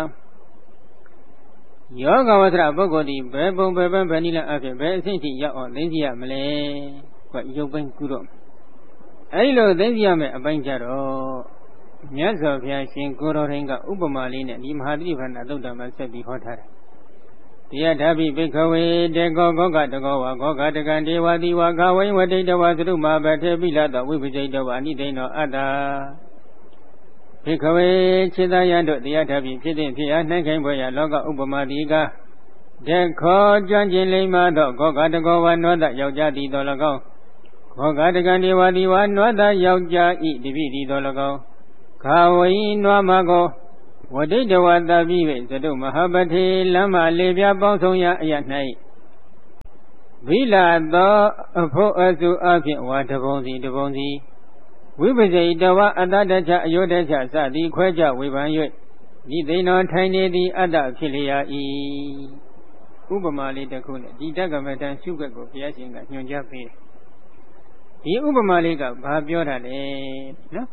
ယောဂဝဆရာပုဂ္ဂိုလ်ဒီဘယ်ပုံဘယ်ပန်းဘယ်နည်းလမ်းအဖြစ်ဘယ်အဆင့်ထိရောက်အောင်သိသိရမလဲကွရုပ်ပိုင်းကုတော့အဲဒီလိုသိသိရမယ်အပိုင်းကြတော့မြတ်စွာဘုရားရှင်ကိုယ်တော်ရင်ကဥပမာလေးနဲ့ဒီမဟာသတိပဋ္ဌာန်သုတ်တံမှာဆက်ပြီးဟောထားတယ်တရားဓာပိဘိက္ခဝေတေကောဂောကတကောဝါဂောကတကံဒေဝတိဝါခဝိဝတိတဝါသရုမာဘထေပိလတောဝိပစိတဝါအနိဒိနောအတ္တဘိက္ခဝေခြေသာယံတို့တရားဓာပိဖြစ်တဲ့ဖြစ်အားနှိုင်းခိုင်းပွဲရလောကဥပမာတိကတေခောကျွမ်းကျင်လိမ္မာသောဂောကတကောဝါနောတယောက်ျားသည်တော်၎င်းဂောကတကံဒေဝတိဝါနောတယောက်ျားဤတပိသည်တော်၎င်းခဝိနွားမကိုဝဋိတဝတပိဝေသတုမဟာပတိလမ္မာလေးပြပေါင်းဆုံးရာအရ၌ဝိလာသောအဖို့အစုအဖြင့်ဝါတပုံစီတပုံစီဝိပဇိတဝအတ္တတချအယောတချစသည်ခွဲကြဝေဖန်၍ဤသိဏောထိုင်နေသည်အတ္တဖြစ်လျာ၏ဥပမာလေးတစ်ခုနဲ့ဒီတက္ကမတန်ရှုွက်ကိုဘုရားရှင်ကညွှန်ကြားပေးတယ်ဒီဥပမာလေးကဘာပြောတာလဲနော်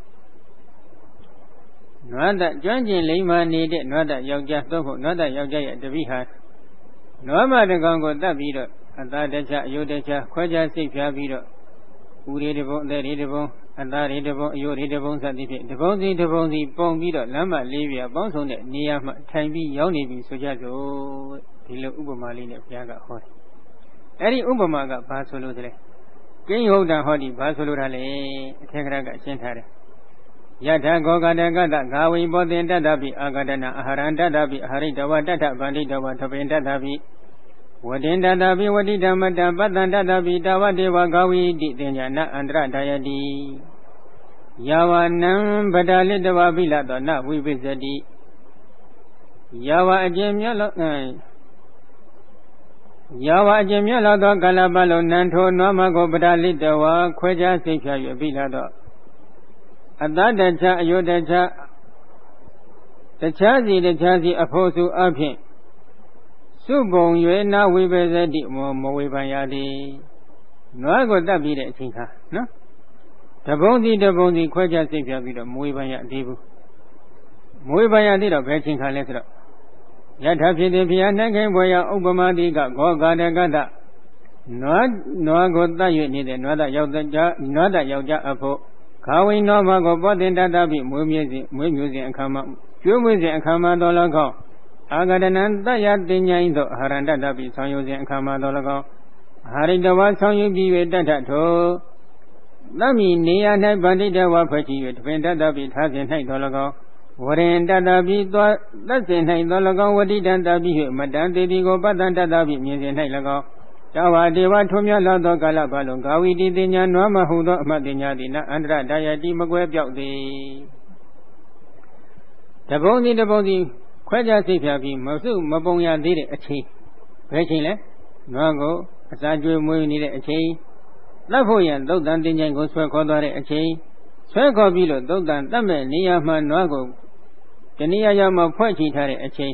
နွားတကျွမ်းကျင်လိမ္မာနေတဲ့နွားတယောက်ျားသို့မဟုတ်နွားတယောက်ျားရဲ့တပိဟာနွားမတကောင်ကိုတတ်ပြီးတော့အသားတခြားအယုတ်တခြားခွဲခြားစိတ်ဖြားပြီးတော့ဦးရီတပုံအသက်ရီတပုံအသားရီတပုံအယုတ်ရီတပုံစသည်ဖြင့်တပုံစီတပုံစီပုံပြီးတော့လမ်းမလေးပြပေါင်းစုံတဲ့နေရာမှာထိုင်ပြီးရောက်နေပြီဆိုကြစို့ဒီလိုဥပမာလေးနဲ့ဘုရားကဟောတယ်အဲ့ဒီဥပမာကဘာဆိုလို့လဲကိဉ္ဟုတ်တံဟောဒီဘာဆိုလို့ထားလဲအထက်ကရကရှင်းထားတယ်ယထာဂောကတကတဂါဝိဘောတင်တတ္တပိအာဂတနာအာဟာရံတတ္တပိအာဟရိတဝတတ္ထဗန္တိတဝသပင်တတ္တပိဝတိတတ္တပိဝတိဓမ္မတပတ္တံတတ္တပိတဝတေဝဂါဝိတိတင်ညာနအန္တရဒါယတိယဝနံဗဒလိတဝပိလသောနဝိပိစတိယဝအကျဉ်မြတ်လောယဝအကျဉ်မြတ်လောသောကာလပတ်လုံးနံထိုနွားမကိုဗဒလိတဝခွဲခြားစိတ်ဖြာ၍ပိလသောအတ္တတခြားအယုတ်တခြားတခြားစီတခြားစီအဖို့စုအဖြင့်စုပုံ၍နာဝိပဇတိမဝေဖန်ရသည်နွားကိုတတ်ပြီးတဲ့အချိန်ခါနော်တပုံစီတပုံစီခွဲခြားစိတ်ဖြာပြီးတော့မဝေဖန်ရသေးဘူးမဝေဖန်ရသေးတော့ဘယ်ချိန်ခါလဲဆိုတော့ယထာဖြစ်သည်ဘုရားနှံ့ခိုင်းဖွယ်ရာဥပမာတိကဂောဂါတကတနွားနွားကိုတတ်၍နေတဲ့နွားသားယောက်ျားနွားသားယောက်ျားအဖို့ခါဝိနောမကိုပောတင်တတပိမွေးမြူစဉ်မွေးမြူစဉ်အခါမှာကျွေးမွေးစဉ်အခါမှာတော်၎င်းအာဂတနံတယတင်ញိုင်းသောအာရန္တတပိဆောင်ယူစဉ်အခါမှာတော်၎င်းအာရိတဝဆောင်ယူပြီး၍တတ္ထထိုသဗ္ဗိနေယ၌ဗန္တိတဝဖွဲ့ချီ၍တပင်တတပိထားစဉ်၌တော်၎င်းဝရင်တတပိသောသက်စဉ်၌တော်၎င်းဝတိတံတပိ၍မတံတေတိကိုပတ္တံတတပိမြင်စဉ်၌၎င်းတဝါဒေဝထွံ့မြတ်လာသောကာလပတ်လုံးဂါဝီတိတင်ညာနွားမဟုသောအမှတ်တင်ညာသည်နအန္တရဒါယတိမကွဲပြောက်သည်တပုံစီတပုံစီခွဲခြားစိတ်ဖြာပြီးမစုမပုံရသေးတဲ့အချိန်ဘယ်ချိန်လဲနွားကိုအစာကျွေးမွေးနေတဲ့အချိန်သတ်ဖို့ရန်သုတ်တန်တင်ညာကိုဆွဲခေါ်သွားတဲ့အချိန်ဆွဲခေါ်ပြီးလို့သုတ်တန်တတ်မဲ့နေရာမှာနွားကိုတနည်းအားဖြင့်ဖွဲ့ချီထားတဲ့အချိန်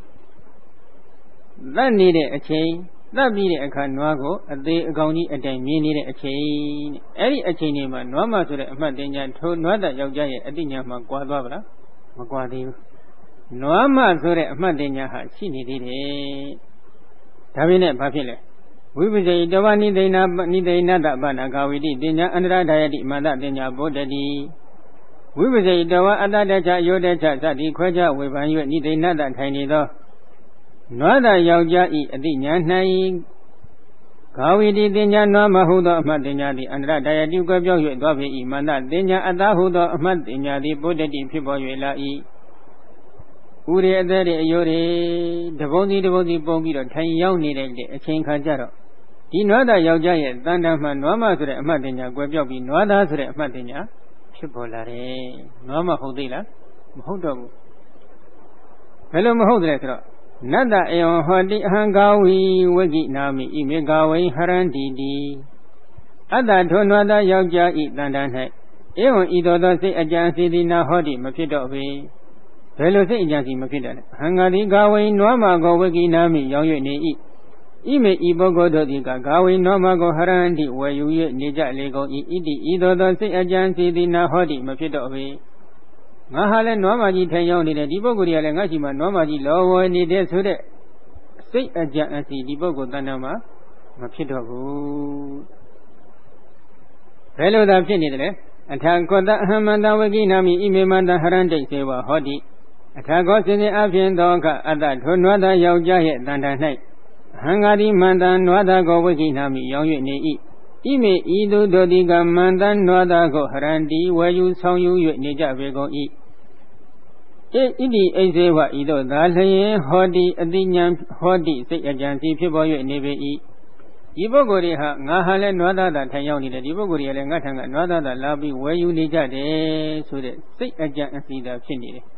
သတ်နေတဲ့အချိန်သတ်ပြီးတဲ့အခါနွားကိုအသေးအကောင်ကြီးအတိုင်မြင်နေတဲ့အချိန်တဲ့အဲ့ဒီအချိန်ဒီမှာနွားမဆိုတဲ့အမှတ်တင်ညာထိုနွားတဲ့ယောက်ျားရဲ့အတိညာမှာကွာသွားပါလားမကွာသေးဘူးနွားမဆိုတဲ့အမှတ်တင်ညာဟာရှိနေသေးတယ်ဒါပေမဲ့ဘာဖြစ်လဲဝိပဇိတဝနိသိဏနိသိဏတပနာဂဝိတိတင်ညာအန္တရဒါယတိမန္တတင်ညာဗုဒ္ဓတိဝိပဇိတဝအတ္တတချယောတချသတိခွဲခြားဝေဖန်၍နိသိဏတထိုင်နေသောနွားသာယောက်ျားဤအတိညာ၌ဂါဝီတိတင်ညာနွားမဟုသောအမှတ်တင်ညာသည်အန္တရဒါယတိကွယ်ပြောင်း၍သွားဖြစ်၏မန္တတင်ညာအသားဟုသောအမှတ်တင်ညာသည်ဗုဒ္ဓတိဖြစ်ပေါ်၍လာ၏ဥရေအသက်တွေအယိုးတွေတပုံစီတပုံစီပုံပြီးတော့ထိုင်ရောက်နေတဲ့အချိန်ခါကျတော့ဒီနွားသာယောက်ျားရဲ့တန်တမှနွားမဆိုတဲ့အမှတ်တင်ညာကွယ်ပြောက်ပြီးနွားသားဆိုတဲ့အမှတ်တင်ညာဖြစ်ပေါ်လာတယ်နွားမဟုတ်သေးလားမဟုတ်တော့ဘူးဘယ်လိုမဟုတ်တယ်ဆိုတော့နတ္တအယောဟောတိအဟံဂါဝီဝဂိနာမိဣမေဂါဝိဟရန္တိတိအတ္တထိုနွားသားယောက်ျားဤတန်တ၌ဧဝံဤသောသောစိတ်အကြံစီသည်နာဟောတိမဖြစ်တော့ပေဘယ်လိုစိတ်အကြံစီမဖြစ်တယ်လဲဟံဂါတိဂါဝိနွားမကိုဝဂိနာမိရောင်း၍နေ၏ဣမေဤပုဂ္ဂိုလ်တို့သည်ကဂါဝိနွားမကိုဟရန္တိဝယ်ယူ၍နေကြလေကုန်၏ဣတိဤသောသောစိတ်အကြံစီသည်နာဟောတိမဖြစ်တော့ပေငါဟာလည်းနွားမကြီးထိုင်ရောက်နေတယ်ဒီပုဂ္ဂိုလ်တွေကလည်းငါရှိမှနွားမကြီးလောဝယ်နေတဲ့ဆိုတဲ့စိတ်အကြံအစီဒီပုဂ္ဂိုလ်တဏ္ဍာမှာမဖြစ်တော့ဘူးဘယ်လိုသာဖြစ်နေတယ်လဲအထာကောတအဟမန္တဝကိနာမိဣမေမန္တဟရန္တိစေဝဟောတိအထာကောစင်စဉ်အပြင်သောကအတ္တထိုနွားသားယောက်ျားရဲ့တဏ္ဍာ၌အဟံဂါတိမန္တနွားသားကိုဝကိနာမိရောင်း၍နေ၏ဣမေဤသူတို့ဒီကမန္တနွားသားကိုဟရန္တိဝယ်ယူဆောင်ယူ၍နေကြပေကုန်၏ဣတိအိစေဝဤသို့သာလျင်ဟောတိအတိညာဟောတိစိတ်အကြံစီဖြစ်ပေါ်၍နေပေ၏ဒီပုဂ္ဂိုလ်တွေဟာငါဟာလည်းနွားသားသာထိုင်ရောက်နေတယ်ဒီပုဂ္ဂိုလ်တွေကလည်းငါထံကနွားသားသာလာပြီးဝယ်ယူနေကြတယ်ဆိုတဲ့စိတ်အကြံအစီသာဖြစ်နေတယ်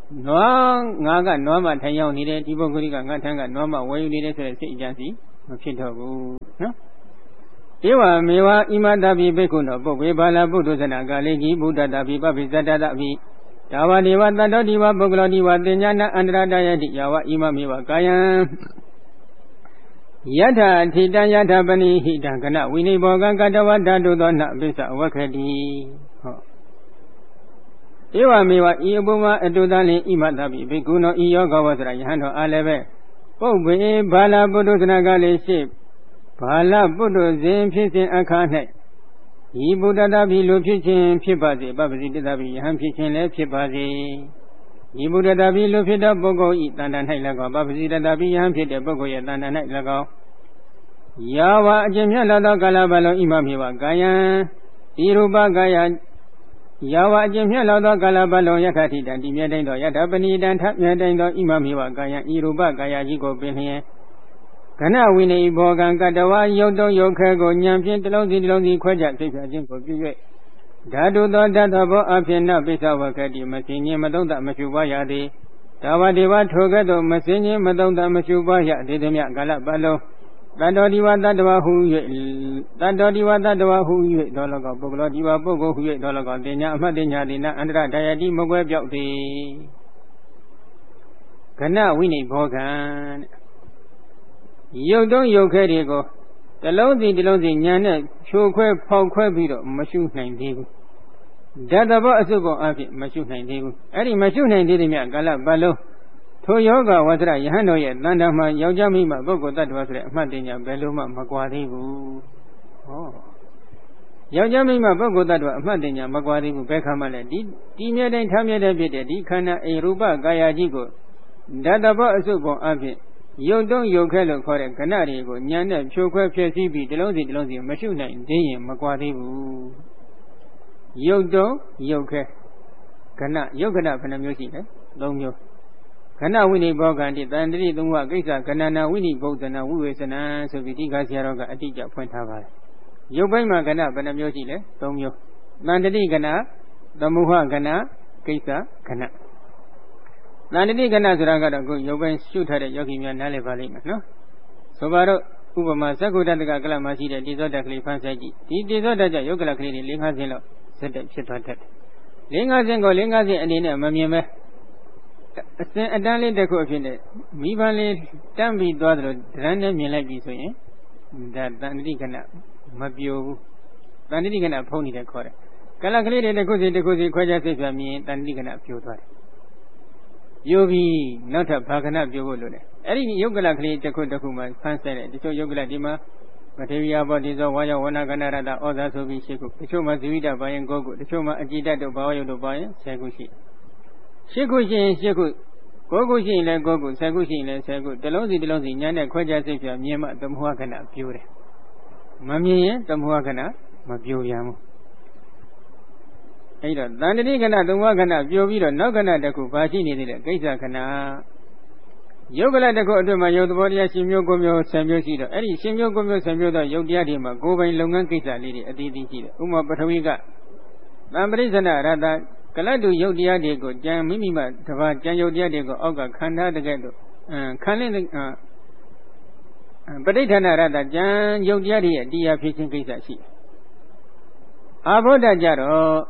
နွားငါကနွားမှထိုင်ရောက်နေတယ်ဒီပုဂ္ဂိုလ်ကငါထံကနွားမှဝယ်ယူနေတယ်ဆိုတဲ့စိတ်အကြံစီမဖြစ်တော့ဘူးနော်ဧဝမေဝဣမတပိဘိက္ခုနောပုဗ္ဗေဘာလပုဒ္ဒဇနာကာလေကြီးဘုဒ္ဓတာပိပပိဇတ္တတပိဒါဝဒေဝတတ္တောဒီဝပုဂ္ဂလောဒီဝတင်ညာနာအန္တရတယတိယဝဣမမေဝကာယံယထာထိတံယထာပနိဟိတံကနဝိနိဘောကံကတဝတ္တတုသောနပိစ္ဆဝက္ခတိဟောဧဝမေဝဤအပုမအတုသလင်ဣမတပိဘိက္ခုနောဤယောဂဝဆရာယဟန်တော်အားလည်းပဲပုဗ္ဗေဘာလပုဒ္ဒဇနာကာလေရှိဘာလပုဒ္ဒဇင်ဖြစ်စဉ်အခါ၌ဤဘုဒ္ဓတာပြီလူဖြစ်ခြင်းဖြစ်ပါစေပပစီတတပြီယဟန်ဖြစ်ခြင်းလည်းဖြစ်ပါစေဤဘုဒ္ဓတာပြီလူဖြစ်သောပုဂ္ဂိုလ်ဤတန်တန်၌၎င်းပပစီတတပြီယဟန်ဖြစ်တဲ့ပုဂ္ဂိုလ်ရဲ့တန်တန်၌၎င်းယာဝအကျင့်မြတ်လာသောကာလပတ်လုံးဣမမေဝကာယံဤရူပကာယယာဝအကျင့်မြတ်လာသောကာလပတ်လုံးယထာတိတံဒီမြဲတိုင်းသောယထာပဏိတံထမြဲတိုင်းသောဣမမေဝကာယံဤရူပကာယကြီးကိုပင်လျင်ကနဝိနေဘောကံကတဝါယုတ်တုံယုတ်ခဲကိုဉာဏ်ဖြင့်တစ်လုံးစီတစ်လုံးစီခွဲခြားသိဖြာခြင်းကိုပြု၍ဓာတုသောဓာတ်သောဘောအဖြစ်နပိစ္ဆဝကတိမစင်ခြင်းမသုံးတမရှုပွားရသည်ဒါဝဒေဝထိုကဲ့သို့မစင်ခြင်းမသုံးတမရှုပွားရသည်သည်မြကာလပတ်လုံးတတ္တောဒီဝတတ္တဝဟု၍တတ္တောဒီဝတတ္တဝဟု၍သောလကောပုဂ္ဂလောဒီဝပုဂ္ဂိုလ်ဟု၍သောလကောတင်ညာအမှတ်တင်ညာတိနာအန္တရဒယတိမကွဲပြောက်သည်ကနဝိနေဘောကံယုတ်တုံးယုတ်ခဲတွေကိုတလုံးစီတလုံးစီညာနဲ့ဖြိုခွဲဖောက်ခွဲပြီးတော့မရှုနိုင်သေးဘူးဓာတဘောအစုပ်ပေါ်အဖြစ်မရှုနိုင်သေးဘူးအဲ့ဒီမရှုနိုင်သေးတဲ့မြကာလပတ်လုံးထိုယောဂဝဆရယဟန်တော်ရဲ့တန်တမှာယောက်ျားမိမပုဂ္ဂိုလ်တ attva ဆိုတဲ့အမှတ်တင်ညာဘယ်လိုမှမကွာသေးဘူးဟောယောက်ျားမိမပုဂ္ဂိုလ်တ attva အမှတ်တင်ညာမကွာသေးဘူးဘယ်ခါမှလည်းဒီဒီမြဲတိုင်းထားမြဲတဲ့ဖြစ်တဲ့ဒီခန္ဓာအေရူပကာယကြီးကိုဓာတဘောအစုပ်ပေါ်အဖြစ်ယုတ်တုံးယုတ်ခဲလို့ခေါ်တဲ့ကဏတွေကိုညာနဲ့ဖြိုခွဲဖျက်ဆီးပြီးတစ်လုံးစီတစ်လုံးစီမရှုနိုင်သေးရင်မကွာသေးဘူးယုတ်တုံးယုတ်ခဲကဏယုတ်ကဏဘယ်နှမျိုးရှိလဲသုံးမျိုးကဏဝိနိဘောဂန္တိတန်တတိသုံးဝကိစ္စကဏနာဝိနိဘုဒ္ဓနာဝိဝေစနံဆိုပြီးဒီကဆရာတော်ကအတိအကျဖွင့်ထားပါတယ်ယုတ်ပိုင်းမှာကဏဘယ်နှမျိုးရှိလဲသုံးမျိုးတန်တတိကဏသမုဟကဏကိစ္စကဏတန်တတိကဏဆိုတာကတော့ကိုရုပ်ပိုင်းရှုထားတဲ့ယောဂီများနားလည်ပါလိမ့်မယ်နော်ဆိုပါတော့ဥပမာသက္ကုတ္တကကလမှာရှိတဲ့တိသောတကလေးဖန်ဆဲကြည့်ဒီတိသောတကြောင့်ယုတ်ကလကလေးတွေ၄-၅ဆင်းလောက်ဇက်တက်ဖြစ်သွားတတ်တယ်၄-၅ဆင်းကို၄-၅ဆင်းအနေနဲ့မမြင်ပဲအစင်အတန်းလေးတစ်ခုအဖြစ်နဲ့မိဘလေးတန်းပြီးသွားတယ်လို့ဒရမ်းနဲ့မြင်လိုက်ပြီဆိုရင်ဒါတန်တတိကဏမပြိုဘူးတန်တတိကဏဖုံးနေတဲ့ခေါ်တယ်ကလကလေးတွေတစ်ခုစီတစ်ခုစီခွဲခြားသိပြမြင်တန်တတိကဏပြိုသွားတယ်ပြိုပြီးနောက်ထပ်ဘာကဏပြိုဖို့လို့လဲအဲ့ဒီယုတ်ကလကလေးတစ်ခုတစ်ခုမှဖန်းဆက်တယ်တချို့ယုတ်ကလဒီမှာမထေရဘောဒီဇောဝါယဝနာကဏရတဩဇာဆိုပြီးရှိခုတချို့မှဇီဝိတဘာရင်၉ခုတချို့မှအကြည်တတ်တို့ဘာဝယုတ်တို့ဘာရင်၁၀ခုရှိရှစ်ခုရှိရင်ရှစ်ခု၉ခုရှိရင်လည်း၉ခု၁၀ခုရှိရင်လည်း၁၀ခုတစ်လုံးစီတစ်လုံးစီညာနဲ့ခွဲခြားစိတ်ပြမြင်မှသမုဟကဏပြိုတယ်မမြင်ရင်သမုဟကဏမပြိုပြန်ဘူးအဲ့တော့တန်တတိကဏသုံးဝကဏပြိုပြီးတော့နောက်ကဏတစ်ခုဘာရှိနေသေးလဲကိစ္စကဏယုတ်ကလတစ်ခုအတွင်းမှာယုတ်သဘောတရားရှင်မျိုးကိုမျိုးဆယ်မျိုးရှိတော့အဲ့ဒီရှင်မျိုးကိုမျိုးဆယ်မျိုးသောယုတ်တရားတွေမှာကိုယ်ပိုင်လုပ်ငန်းကိစ္စလေးတွေအသီးသီးရှိတယ်ဥပမာပထဝီကသံပရိစ္ဆနာရတကလတ်တူယုတ်တရားတွေကိုကြံမိမိမှတပါးကြံယုတ်တရားတွေကိုအောက်ကခန္ဓာတကဲ့သို့ခံလင်းပဋိဌာဏရတကြံယုတ်တရားတွေရဲ့တရားဖြစ်ခြင်းကိစ္စရှိတယ်အာဘောဓကြတော့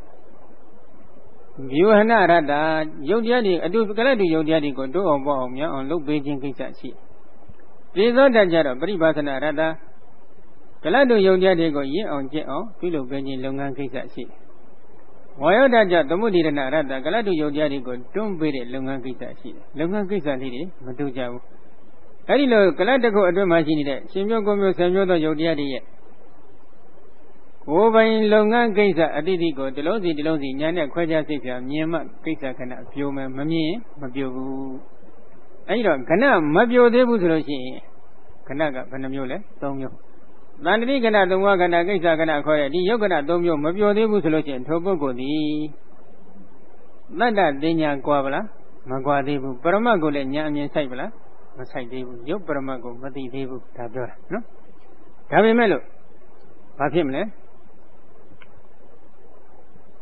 ဗျူဟနာရတယုတ်တရားတွေအတူကလတ်တူယုတ်တရားတွေကိုတိုးအောင်ပေါ့အောင်မြောက်အောင်လုပ်ပေးခြင်းကိစ္စရှိတယ်သေသောတကြတော့ပရိပါစနာရတကလတ်တူယုတ်တရားတွေကိုရင့်အောင်ကျင့်အောင်ပြုလုပ်ပေးခြင်းလုပ်ငန်းကိစ္စရှိတယ်ဝါယောဓာတ်ကြောင့်သမုဒိရဏရတ္တကလတ်တုယုတ်တရားတွေကိုတွန်းပေးတဲ့လုပ်ငန်းကိစ္စရှိတယ်လုပ်ငန်းကိစ္စလေးတွေမတူကြဘူးအဲဒီလိုကလတ်တစ်ခုအတွင်းမှာရှိနေတဲ့ရှင်မျိုးကိုမျိုးဆယ်မျိုးသောယုတ်တရားတွေရဲ့ကိုယ်ပိုင်လုပ်ငန်းကိစ္စအတိအကျကိုတစ်လုံးစီတစ်လုံးစီညာနဲ့ခွဲခြားစိတ်ပြမြင်မှကိစ္စခဏပြိုမယ်မမြင်မပြိုဘူးအဲဒီတော့ခဏမပြိုသေးဘူးဆိုလို့ရှိရင်ခဏကဘယ်နှမျိုးလဲသုံးမျိုးတန်တတိကဏသုံးဝကဏကိစ္စကဏခေါ်တဲ့ဒီယုတ်ကဏသုံးမျိုးမပြောသေးဘူးဆိုလို့ရှိရင်ထိုပုဂ္ဂိုလ်သည်တတ္တတင်ညာကွာဗလားမကွာသေးဘူးပရမတ်ကိုလည်းညာအမြင်ဆိုင်ဗလားမဆိုင်သေးဘူးယုတ်ပရမတ်ကိုမသိသေးဘူးဒါပြောတာနော်ဒါပေမဲ့လို့ဘာဖြစ်မလဲ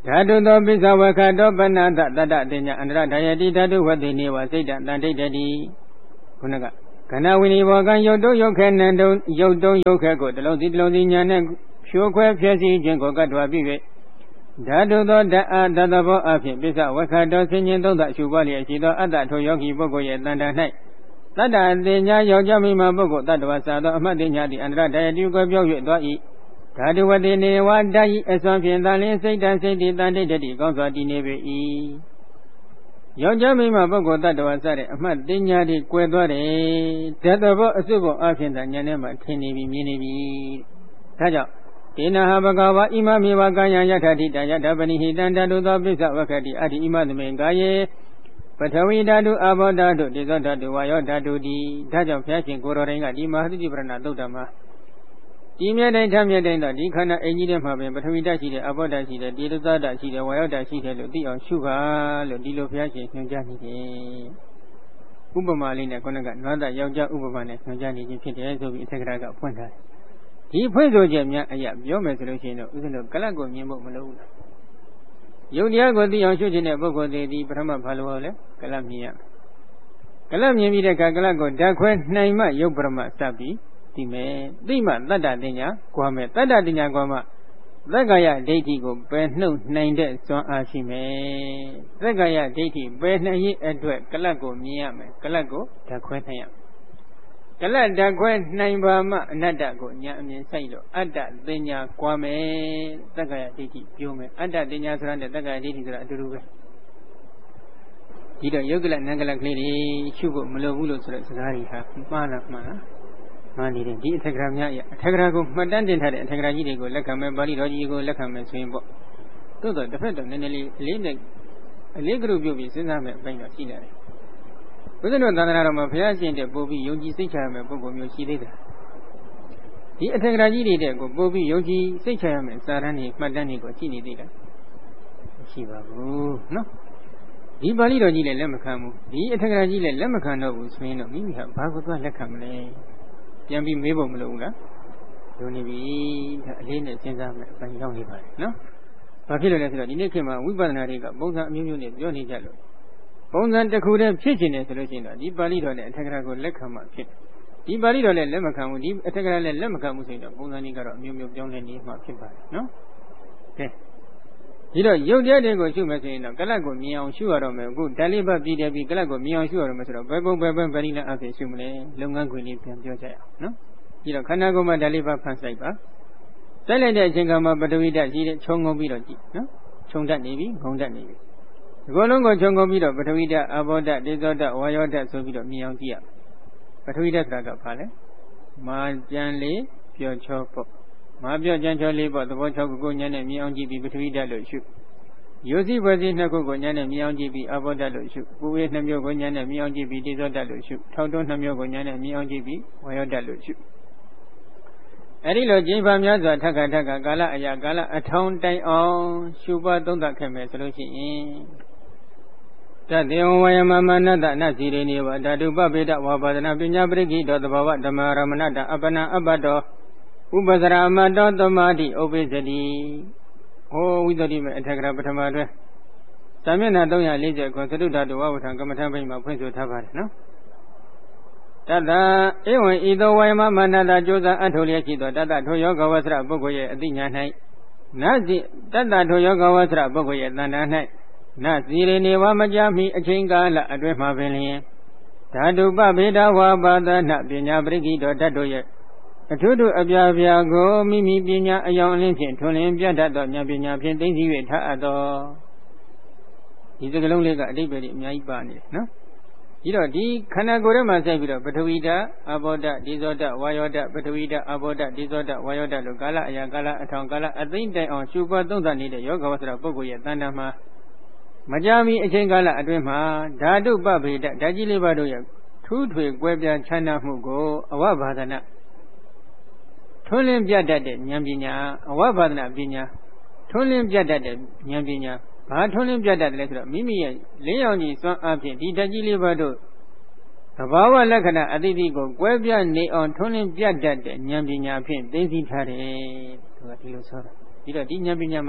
ဓာတုသောပိစ္ဆဝခတောပဏ္ဏတတ္တတိညာအန္တရဓာယတိဓာတုဝတိနေဝစိတ်တတန်တိတ္တိခုနကခန္ဓာဝိနိဘောကံယုတ်တုယုတ်ခဲနံတုံယုတ်တုံယုတ်ခဲကိုတလုံးစီတလုံးစီညာနဲ့ဖြိုခွဲဖြည့်စည်းခြင်းကိုကတ်တော်ပြု၍ဓာတုသောဓာတ်သတ္တဘောအဖြစ်ပိစ္ဆဝခတောဆင်ញင်သုံးသရှုပွားလျက်ရှိသောအတ္တထိုယောဂီပုဂ္ဂိုလ်ရဲ့တန်တာ၌တတ္တတိညာယောက်ျားမိန်းမပုဂ္ဂိုလ်တတ္တဝါစာသောအမှတ်တိညာတိအန္တရဓာယတိကိုပြော၍သွား၏ဓာတုဝတိနေဝဓာယိအစွမ်းဖြင့်တန်လင်းစိတ်တန်စိတ်တိတန်တိတ္တိကောင်းစွာတည်နေပေ၏ယောက်ျားမိန်းမပုဂ္ဂိုလ်တ attva စတဲ့အမှတ်တင်ညာတွေကွယ်သွားတယ်ဓာတ်တော်အစုပေါ်အဖြစ်သာဉာဏ်နဲ့မှထင်နေပြီမြင်နေပြီဒါကြောင့်ဒေနဟဘဂဝါဣမမေဝကာယံယထာတိတယထာပနိဟိတံဓာတုသောပိစ္ဆဝခတိအတ္တိဣမသမေကာယေပထဝီဓာတုအာဘောဓာတုဒေဇောဓာတုဝါယောဓာတုတိဒါကြောင့်ဘုရားရှင်ကိုရောတိုင်းကဒီမဟာသတိပရဏသုတ်တမှာဒီမြဲတိုင်းဓာတ်မြဲတိုင်းတော့ဒီခန္ဓာအင်ကြီးထဲမှာပဲပထဝီဓာတ်ရှိတယ်အာဘောဓာတ်ရှိတယ်ဒေဇောဓာတ်ရှိတယ်ဝါယောဓာတ်ရှိတယ်လို့သိအောင်ရှုပါလို့ဒီလိုဘုရားရှင်ညွှန်ကြားနေတယ်ဥပမာလေးနဲ့ခုနကနွားသားယောက်ျားဥပမာနဲ့ညွှန်ကြားနေခြင်းဖြစ်တယ်ဆိုပြီးအထက်ကရာကဖွင့်ထားတယ်ဒီဖွင့်ဆိုချက်များအရာပြောမယ်ဆိုလို့ရှိရင်တော့ဥစဉ်တို့ကလတ်ကိုမြင်ဖို့မလိုဘူးလားယုတ်တရားကိုသိအောင်ရှုခြင်းတဲ့ပုဂ္ဂိုလ်တွေဒီပထမဘာလို့လဲကလတ်မြင်ရကလတ်မြင်ပြီးတဲ့အခါကလတ်ကိုဓာတ်ခွဲနိုင်မှယုတ်ပရမစပ်ပြီးသိမယ်သိမှတတ္တတင်ညာကွာမယ်တတ္တတင်ညာကွာမှသက္ကာယဒိဋ္ဌိကိုပယ်နှုတ်နိုင်တဲ့စွမ်းအားရှိမယ်သက္ကာယဒိဋ္ဌိပယ်နှံ့ရေးအတွက်ကလတ်ကိုမြင်ရမယ်ကလတ်ကိုဓာတ်ခွဲနိုင်ရမယ်ကလတ်ဓာတ်ခွဲနိုင်ပါမှအနတ္တကိုညာအမြင်ဆိုင်လို့အတ္တတင်ညာကွာမယ်သက္ကာယဒိဋ္ဌိပြောမယ်အတ္တတင်ညာဆိုတာနဲ့သက္ကာယဒိဋ္ဌိဆိုတာအတူတူပဲဒီတော့ယုတ်ကလနံကလကလေးတွေရှုဖို့မလိုဘူးလို့ဆိုတဲ့စကားတွေဟာမှားလားမှားလားမှန်နေတယ်ဒီအထက်ကရာများအထက်ကရာကိုမှတ်တမ်းတင်ထားတဲ့အထက်ကရာကြီးတွေကိုလက်ခံမယ်ပါဠိတော်ကြီးကိုလက်ခံမယ်ဆိုရင်ပေါ့သို့တော့တစ်ဖက်တော့နည်းနည်းလေးအလေးနဲ့အလေးကရုပြုပြီးစဉ်းစားမယ်အပိုင်းတော့ရှိနေတယ်ဘုရားတို့သာသနာတော်မှာဘုရားရှင်တဲ့ပို့ပြီးယုံကြည်စိတ်ချရမယ်ပုဂ္ဂိုလ်မျိုးရှိသေးတယ်ဒီအထက်ကရာကြီးတွေတဲ့ကိုပို့ပြီးယုံကြည်စိတ်ချရမယ်စာရန်တွေမှတ်တမ်းတွေကိုရှိနေသေးတယ်မရှိပါဘူးနော်ဒီပါဠိတော်ကြီးလည်းလက်မခံဘူးဒီအထက်ကရာကြီးလည်းလက်မခံတော့ဘူးဆိုရင်တော့မိမိဟာဘာကိုသွားလက်ခံမလဲပြန်ပြီးမေးဖို့မလိုဘူးလားလုံနေပြီဒါအလေးနဲ့စဉ်းစားမယ်အပိုင်းရောက်နေပါတယ်နော်ဘာဖြစ်လို့လဲဆိုတော့ဒီနေ့ခေတ်မှာဝိပဿနာတွေကပုံစံအမျိုးမျိုးနဲ့ပြောနေကြလို့ပုံစံတစ်ခုတည်းဖြစ်နေတယ်ဆိုလို့ရှိရင်တော့ဒီပါဠိတော်နဲ့အထက်ကရာကိုလက်ခံမှဖြစ်ဒီပါဠိတော်လည်းလက်မခံဘူးဒီအထက်ကရာလည်းလက်မခံဘူးဆိုရင်တော့ပုံစံကြီးကတော့အမျိုးမျိုးပြောင်းလဲနေမှဖြစ်ပါတယ်နော်ကဲဒီတော့ယုတ်တရားတွေကိုရှုမယ်ဆိုရင်တော့ကလတ်ကိုမြင်အောင်ရှုရတော့မယ်အခုဓာတ်လေးပတ်ပြီးတယ်ပြီးကလတ်ကိုမြင်အောင်ရှုရတော့မယ်ဆိုတော့ဘယ်ပုံဘယ်ပန်းဗလိလအဖြစ်ရှုမလဲလုပ်ငန်းခွင်လေးပြန်ပြောကြရအောင်နော်ဒီတော့ခန္ဓာကိုယ်မှာဓာတ်လေးပတ်ဖန်ဆိုင်ပါစိုက်လိုက်တဲ့အချိန်ကမှပထဝီဓာတ်ကြီးတဲ့ခြုံငုံပြီးတော့ကြည့်နော်ခြုံတတ်နေပြီငုံတတ်နေပြီဒီကုလုံးကိုခြုံငုံပြီးတော့ပထဝီဓာတ်အာဘောဓာတ်ဒေဇောဓာတ်ဝါယောဓာတ်ဆိုပြီးတော့မြင်အောင်ကြည့်ရပထဝီဓာတ်ဆိုတာကဘာလဲမာကြံလေးပြောချောပေါ့မာပြောကြံချောလေးပေါ့သဘောချောကိုကိုညာနဲ့မြင်အောင်ကြည့်ပြီးပထဝီဓာတ်လို့ရှုယောစီဘွယ်စီနှစ်ခုကိုညာနဲ့မြင်အောင်ကြည့်ပြီးအာဘောဓာတ်လို့ရှုပူဝေးနှစ်မျိုးကိုညာနဲ့မြင်အောင်ကြည့်ပြီးဒေဇောဓာတ်လို့ရှုထောက်တွန်းနှစ်မျိုးကိုညာနဲ့မြင်အောင်ကြည့်ပြီးဝါယောဓာတ်လို့ရှုအဲဒီလိုကျင့်ပါများစွာထက်ခါထက်ခါကာလအရာကာလအထောင်းတိုင်အောင်ရှုပွားသုံးသပ်ခဲ့မယ်ဆိုလို့ရှိရင်တတေဝဝယမမနတနစီရိနေဝဓာတုပဗေဒဝါပါဒနာပညာပရိကိတောသဘာဝဓမ္မရမဏတအပနအပတ္တောဥပစရမတ္တောသမာတိဥပိသတိဟောဝိသတိမဲ့အထက်ကရာပထမတွဲသာမျက်နှာသုံးရာလေးဆယ်ကိုသတုဓာတုဝဝထံကမ္မထံဘိမှာဖွင့်ဆိုထားပါတယ်နော်တတဧဝံဤသောဝယမမနတကြိုးစားအထောလျက်ရှိသောတတထိုယောဂဝဆရပုဂ္ဂိုလ်ရဲ့အသိဉာဏ်၌နစီတတထိုယောဂဝဆရပုဂ္ဂိုလ်ရဲ့တဏ္ဍာ၌နစီရိနေဝမကြမီအချိန်ကာလအတွင်းမှာပင်လျင်ဓာတုပဗေဒဝါပါဒနာပညာပရိကိတောဓာတ်တို့ရဲ့အထုထုအပြာပြာကိုမိမိပညာအယောင်အလင်းဖြင့်ထွန်းလင်းပြတတ်သောဉာဏ်ပညာဖြင့်သိသိ၍ထားအပ်သောဒီစကလုံးလေးကအတိပ္ပယ်အများကြီးပါနေတယ်နော်ဒီတော့ဒီခန္ဓာကိုယ်ထဲမှာဆက်ပြီးတော့ပထဝီဓာတ်အာဘောဓာတ်ဒေဇောဓာတ်ဝါယောဓာတ်ပထဝီဓာတ်အာဘောဓာတ်ဒေဇောဓာတ်ဝါယောဓာတ်လို့ကာလအရာကာလအထောင်ကာလအသိမ့်တိုင်အောင်ရှုပွားသုံးသပ်နေတဲ့ယောဂဝဆရာပုဂ္ဂိုလ်ရဲ့တဏ္ဍာမှာမကြာမီအချိန်ကာလအတွင်းမှာဓာတုပဗေဒဓာတ်ကြီးလေးပါးတို့ရဲ့ထူးထွေကွဲပြားခြားနားမှုကိုအဝဘာဒနာထွန်းလင်းပြတတ်တဲ့ဉာဏ်ပညာအဝဘာဒနာပညာထွန်းလင်းပြတတ်တဲ့ဉာဏ်ပညာဘာထွန်းလင်းပြတတ်တယ်လဲဆိုတော့မိမိရဲ့လင်းရောင်ကြီးစွမ်းအားဖြင့်ဒီဓာတ်ကြီးလေးပါးတို့သဘာဝလက္ခဏာအတိအကျကိုကွဲပြားနေအောင်ထွန်းလင်းပြတတ်တဲ့ဉာဏ်ပညာဖြင့်သိသိထားတယ်သူကဒီလိုဆိုတာဒီတော့ဒီဉာဏ်ပညာမှာ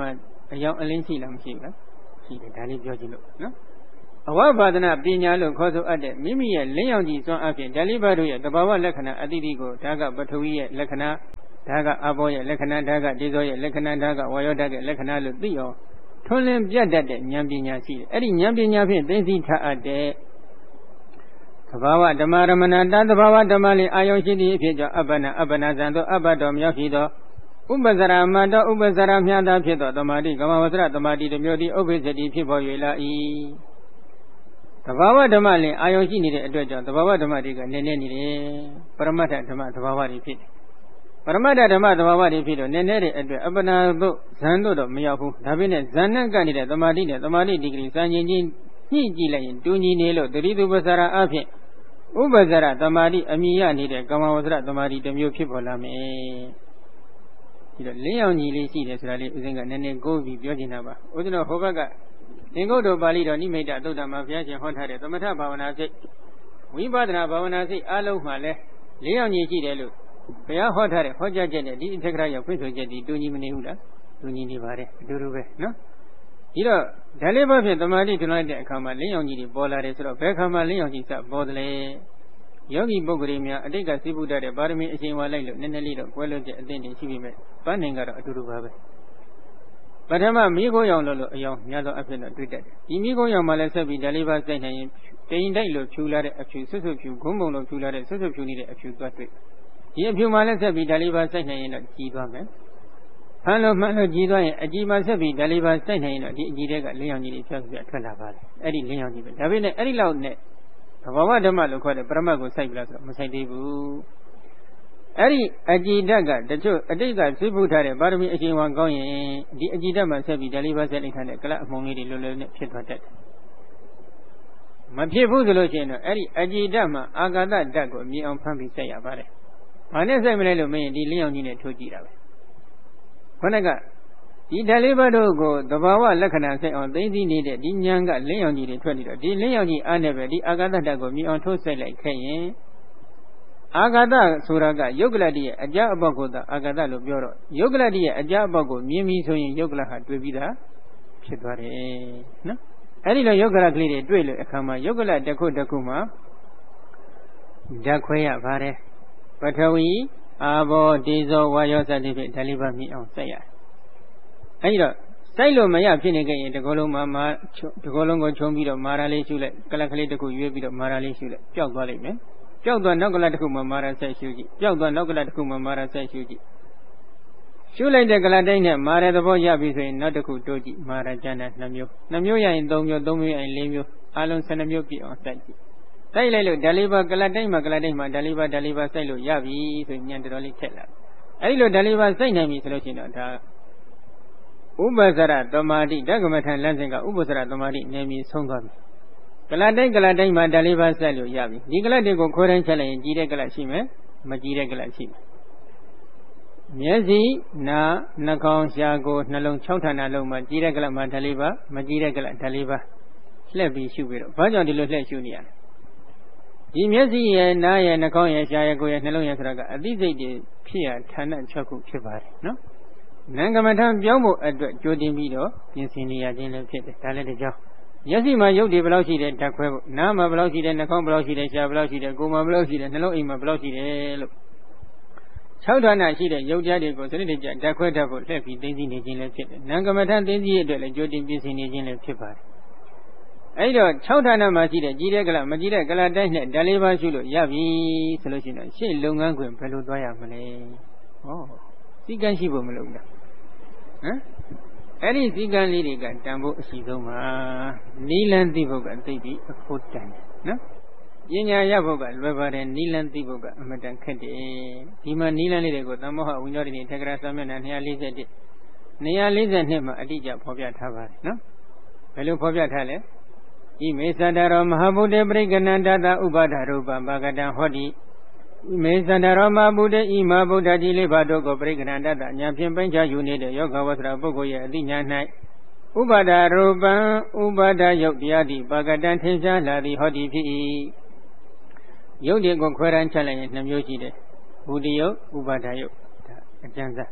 အယောင်အလင်းရှိလားမရှိဘူးလားရှိတယ်ဒါလေးပြောကြည့်လို့နော်အဝဘာဒနာပညာလို့ခေါ်ဆိုအပ်တဲ့မိမိရဲ့လင်းရောင်ကြီးစွမ်းအဖြစ်ဓာလိဘတို့ရဲ့တဘာဝလက္ခဏာအတိအကိုဒါကပထဝီရဲ့လက္ခဏာဒါကအဘောရဲ့လက္ခဏာဒါကဒေဇောရဲ့လက္ခဏာဒါကဝါယောဓာတ်ရဲ့လက္ခဏာလို့သိအောင်ထွန်းလင်းပြတ်တတ်တဲ့ဉာဏ်ပညာရှိတယ်အဲ့ဒီဉာဏ်ပညာဖြင့်သိသိထားအပ်တဲ့သဘာဝဓမ္မရမဏတသဘာဝဓမ္မလေးအာယုံရှိသည့်အဖြစ်ကြောင့်အပ္ပနာအပ္ပနာဇံသောအပ္ပတော်မြောက်ရှိသောဥပ္ပဇရာမတောဥပ္ပဇရာမြတ်သာဖြစ်သောသမာဓိကမဝဆရသမာဓိတို့မျိုးဒီဥပ္ပစ္စတိဖြစ်ပေါ်၍လာ၏သဘာဝဓမ္မလေးအာယုံရှိနေတဲ့အတွက်ကြောင့်သဘာဝဓမ္မတွေကနည်းနည်းနေတယ်ပရမတ္ထဓမ္မသဘာဝတွေဖြစ်တယ်ပရမတ္ထဓမ္မသဘာဝတွေဖြစ်တော့နည်းနည်းတဲ့အတွက်အပ္ပနာတို့ဇံတို့တော့မရောက်ဘူးဒါပေမဲ့ဇံနဲ့ကနေတဲ့သမာဓိနဲ့သမာဓိဒီဂရီစံချင်းချင်းညှိကြည့်လိုက်ရင်တူညီနေလို့တတိသူပ္ပဇရာအဖြစ်ဥပ္ပဇရသမာဓိအမိရနေတဲ့ကမ္မဝဆရသမာဓိတစ်မျိုးဖြစ်ပေါ်လာမယ်ဒီတော့လင်းရောင်ကြီးလေးရှိတယ်ဆိုတာလေးဦးဇင်းကနည်းနည်းကိုးပြီးပြောချင်တာပါဦးဇင်းတို့ဟိုဘက်ကသင်္ကုတ်တော်ပါဠိတော်နိမိတ်တသုတ္တမှာဘုရားရှင်ဟောထားတဲ့သမထဘာဝနာစိတ်ဝိပဿနာဘာဝနာစိတ်အလုံးမှာလဲလင်းရောင်ကြီးရှိတယ်လို့ဘုရားဟောထားတဲ့ဟောကြားချက်နဲ့ဒီအထက်ကရာရောက်ဖွင့်ဆိုချက်ဒီတူညီမနေဘူးလားတူညီနေပါတယ်အတူတူပဲနော်ဒီတော့ဓာလေးဘဖြင့်သမာဓိထွန်းလိုက်တဲ့အခါမှာလင်းရောင်ကြီးတွေပေါ်လာတယ်ဆိုတော့ဘယ်အခါမှာလင်းရောင်ကြီးစပေါ်တယ်လဲယောဂီပုဂ္ဂိုလ်များအတိတ်ကသိဖို့တတ်တဲ့ပါရမီအရှင်ဝါလိုက်လို့နည်းနည်းလေးတော့ကွဲလွတ်တဲ့အသင့်တွေရှိပြီမဲ့ပန်းနိုင်ကတော့အတူတူပါပဲပထမမိခိုးရောင်လို့လို့အယောင်များသောအဖြစ်တော့တွေ့တတ်တယ်ဒီမိခိုးရောင်မှာလည်းဆက်ပြီးဓာလေးဘစိုက်နိုင်ရင်တိမ်တိုက်လို့ဖြူလာတဲ့အဖြူဆွတ်ဆွတ်ဖြူဂုံးပုံလို့ဖြူလာတဲ့ဆွတ်ဆွတ်ဖြူနေတဲ့အဖြူသွားတွေ့ဒီအဖြူမှာလည်းဆက်ပြီးဓာလေးဘစိုက်နိုင်ရင်တော့ကြီးသွားမယ်ဖမ်းလို့မှန်လို့ကြီးသွားရင်အကြီးမှဆက်ပြီးဓာလေးပါစိုက်နိုင်ရင်တော့ဒီအကြီးတွေကလင်းရောင်ကြီးတွေဖြတ်ပြထွက်လာပါတယ်အဲ့ဒီလင်းရောင်ကြီးပဲဒါပေမဲ့အဲ့ဒီလောက်နဲ့သဘာဝဓမ္မလို့ခေါ်တဲ့ပရမတ်ကိုစိုက်ပြလားဆိုတော့မစိုက်သေးဘူးအဲ့ဒီအကြီးဓာတ်ကတချို့အတိတ်ကသိဖို့ထားတဲ့ပါရမီအရှင်ဝါကောင်းရင်ဒီအကြီးဓာတ်မှာဆက်ပြီးဓာလေးပါစိုက်လိုက်တဲ့ကလအမုံလေးတွေလွယ်လွယ်နဲ့ဖြစ်သွားတတ်တယ်မဖြစ်ဘူးဆိုလို့ရှိရင်တော့အဲ့ဒီအကြီးဓာတ်မှာအာဂါသဓာတ်ကိုမြင်အောင်ဖမ်းပြီးစိုက်ရပါတယ်ဘာနဲ့စိုက်မလဲလို့မင်းဒီလင်းရောင်ကြီးနဲ့ထိုးကြည့်တာပဲခေါင်းကဒီဓာလေးပါတို့ကိုသဘာဝလက္ခဏာဆိုင်အောင်သိသိနေတဲ့ဒီဉာဏ်ကလင်းရောင်ကြီးတွေထွက်နေတော့ဒီလင်းရောင်ကြီးအားနဲ့ပဲဒီအာဂါသဓာတ်ကိုမြင်အောင်ထိုးစိုက်လိုက်ခဲ့ရင်အာဂါသဆိုတာကယုတ်ကလတိရဲ့အကြအပေါက်ကိုသာအာဂါသလို့ပြောတော့ယုတ်ကလတိရဲ့အကြအပေါက်ကိုမြင်ပြီးဆိုရင်ယုတ်ကလဟာတွေ့ပြီးသားဖြစ်သွားတယ်နော်အဲ့ဒီလိုယုတ်ကလကလေးတွေတွေ့လို့အခါမှာယုတ်ကလတစ်ခုတစ်ခုမှာဓာတ်ခွဲရပါတယ်ပထဝီအာဘောဒေဇောဝါယောစသည်ဖြင့်ဓာလေးပါမြင်အောင်စိုက်ရတယ်အဲဒီတော့စိုက်လို့မရဖြစ်နေခဲ့ရင်ဒီကုလုံးမှာမာဒီကုလုံးကိုခြုံပြီးတော့မာရာလေးရှုလိုက်ကလကလေးတစ်ခုရွေးပြီးတော့မာရာလေးရှုလိုက်ပျောက်သွားလိမ့်မယ်ပျောက်သွားနောက်ကလတစ်ခုမှာမာရာဆက်ရှုကြည့်ပျောက်သွားနောက်ကလတစ်ခုမှာမာရာဆက်ရှုကြည့်ရှုလိုက်တဲ့ကလတိုင်းနဲ့မာရသဘောရပြီဆိုရင်နောက်တစ်ခုတိုးကြည့်မာရာကျန်တဲ့နှစ်မျိုးနှစ်မျိုးရရင်သုံးမျိုးသုံးမျိုးရရင်လေးမျိုးအလုံးဆယ်နှစ်မျိုးပြည့်အောင်စိုက်ကြည့်စိုက်လိုက်လို့ဓာလေးပါကလတိုင်းမှာကလတိုင်းမှာဓာလေးပါဓာလေးပါစိုက်လို့ရပြီဆိုရင်ဉာဏ်တော်တော်လေးထက်လာအဲဒီလိုဓာလေးပါစိုက်နိုင်ပြီဆိုလို့ရှိရင်တော့ဒါဥပ္ပဇရသမာဓိဓကမထန်လမ်းစဉ်ကဥပ္ပဇရသမာဓိဉာဏ်မြင်ဆုံးသွားပြီကလတိုင်းကလတိုင်းမှာဓာလေးပါစိုက်လို့ရပြီဒီကလတွေကိုခွဲတိုင်းချက်လိုက်ရင်ကြီးတဲ့ကလရှိမယ်မကြီးတဲ့ကလရှိမယ်မျက်စိနာနှာခေါင်းရှားကိုနှလုံးခြောက်ဌာနလုံးမှာကြီးတဲ့ကလမှာဓာလေးပါမကြီးတဲ့ကလဓာလေးပါလှည့်ပြီးရှုပြီးတော့ဘာကြောင့်ဒီလိုလှည့်ရှုနေရလဲဒီမျက်စိရဲ့နားရဲ့နှာခေါင်းရဲ့ရှားရဲ့ကိုယ်ရဲ့နှလုံးရဲ့ဆိုတာကအသိစိတ်တွေဖြစ်ရဌာန၆ခုဖြစ်ပါတယ်နော်နံကမထံပြောင်းဖို့အတွက်ကြိုတင်ပြီးတော့ပြင်ဆင်နေရခြင်းလည်းဖြစ်တယ်ဒါလည်းတကြောင်မျက်စိမှာရုပ်တွေဘယ်လောက်ရှိတယ်ဓာတ်ခွဲဖို့နားမှာဘယ်လောက်ရှိတယ်နှာခေါင်းဘယ်လောက်ရှိတယ်ရှားဘယ်လောက်ရှိတယ်ကိုယ်မှာဘယ်လောက်ရှိတယ်နှလုံးအိမ်မှာဘယ်လောက်ရှိတယ်လို့၆ဌာနရှိတဲ့ရုပ်တရားတွေကိုစနစ်တကျဓာတ်ခွဲတတ်ဖို့လှည့်ပြီးသိသိနေခြင်းလည်းဖြစ်တယ်နံကမထံသိသိရအတွက်လည်းကြိုတင်ပြင်ဆင်နေခြင်းလည်းဖြစ်ပါတယ်အဲ့တော့၆ဌာနမှာရှိတဲ့ကြီးတဲ့ကလမကြီးတဲ့ကလတိုင်းနဲ့ဓာလေးပါးရှုလို့ရပြီဆိုလို့ရှိရင်ရှေ့လုပ်ငန်းခွင်ဘယ်လိုသွားရမလဲဟောစီကံရှိဖို့မလုပ်ဘူးဟမ်အဲ့ဒီစီကံလေးတွေကတန်ဖို့အရှိဆုံးပါနီလန်းသိဖို့ကသိပြီးအဖို့တန်တယ်နော်ပညာရဖို့ကလွယ်ပါတယ်နီလန်းသိဖို့ကအမတန်ခက်တယ်ဒီမှာနီလန်းလေးတွေကိုသမ္မောဟဝိညောတိထက္ကရာသမဏ၂၄၁ ၂၄၂မှာအတိအကျဖော်ပြထားပါတယ်နော်ဘယ်လိုဖော်ပြထားလဲဣမေသတ္တရောမဟာဗုဒ္ဓပရိက္ခဏန္တတဥပါဒရူပဘာဂတံဟောတိဣမေသတ္တရောမဟာဗုဒ္ဓဣမဟာဗုဒ္ဓကြီးလေးပါတို့ကိုပရိက္ခဏန္တတညာဖြင့်ပိုင်းခြားယူနေတဲ့ယောဂဝဆရာပုဂ္ဂိုလ်ရဲ့အသိဉာဏ်၌ဥပါဒရူပံဥပါဒယုတ်တရားတိဘာဂတံထင်ရှားလာသည်ဟောတိဖြစ်၏ယုတ်တွေကိုခွဲရန်ချက်လိုက်ရင်နှမျိုးရှိတယ်ဘုဒ္ဓယုတ်ဥပါဒယုတ်ဒါအကျဉ်းစား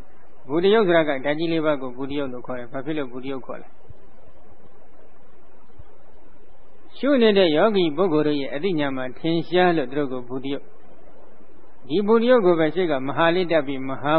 ဘူတယုတ်ဆိုတာကဓာတ်ကြီးလေးပါးကိုဘူတယုတ်လို့ခေါ်တယ်ဘာဖြစ်လို့ဘူတယုတ်ခေါ်လဲရှုနေတဲ့ယောဂီပုဂ္ဂိုလ်တို့ရဲ့အသိဉာဏ်မှာထင်ရှားလို့သူတို့ကိုဘူတယုတ်ဒီဘူတယုတ်ကိုပဲရှိကမဟာလိတ္တပိမဟာ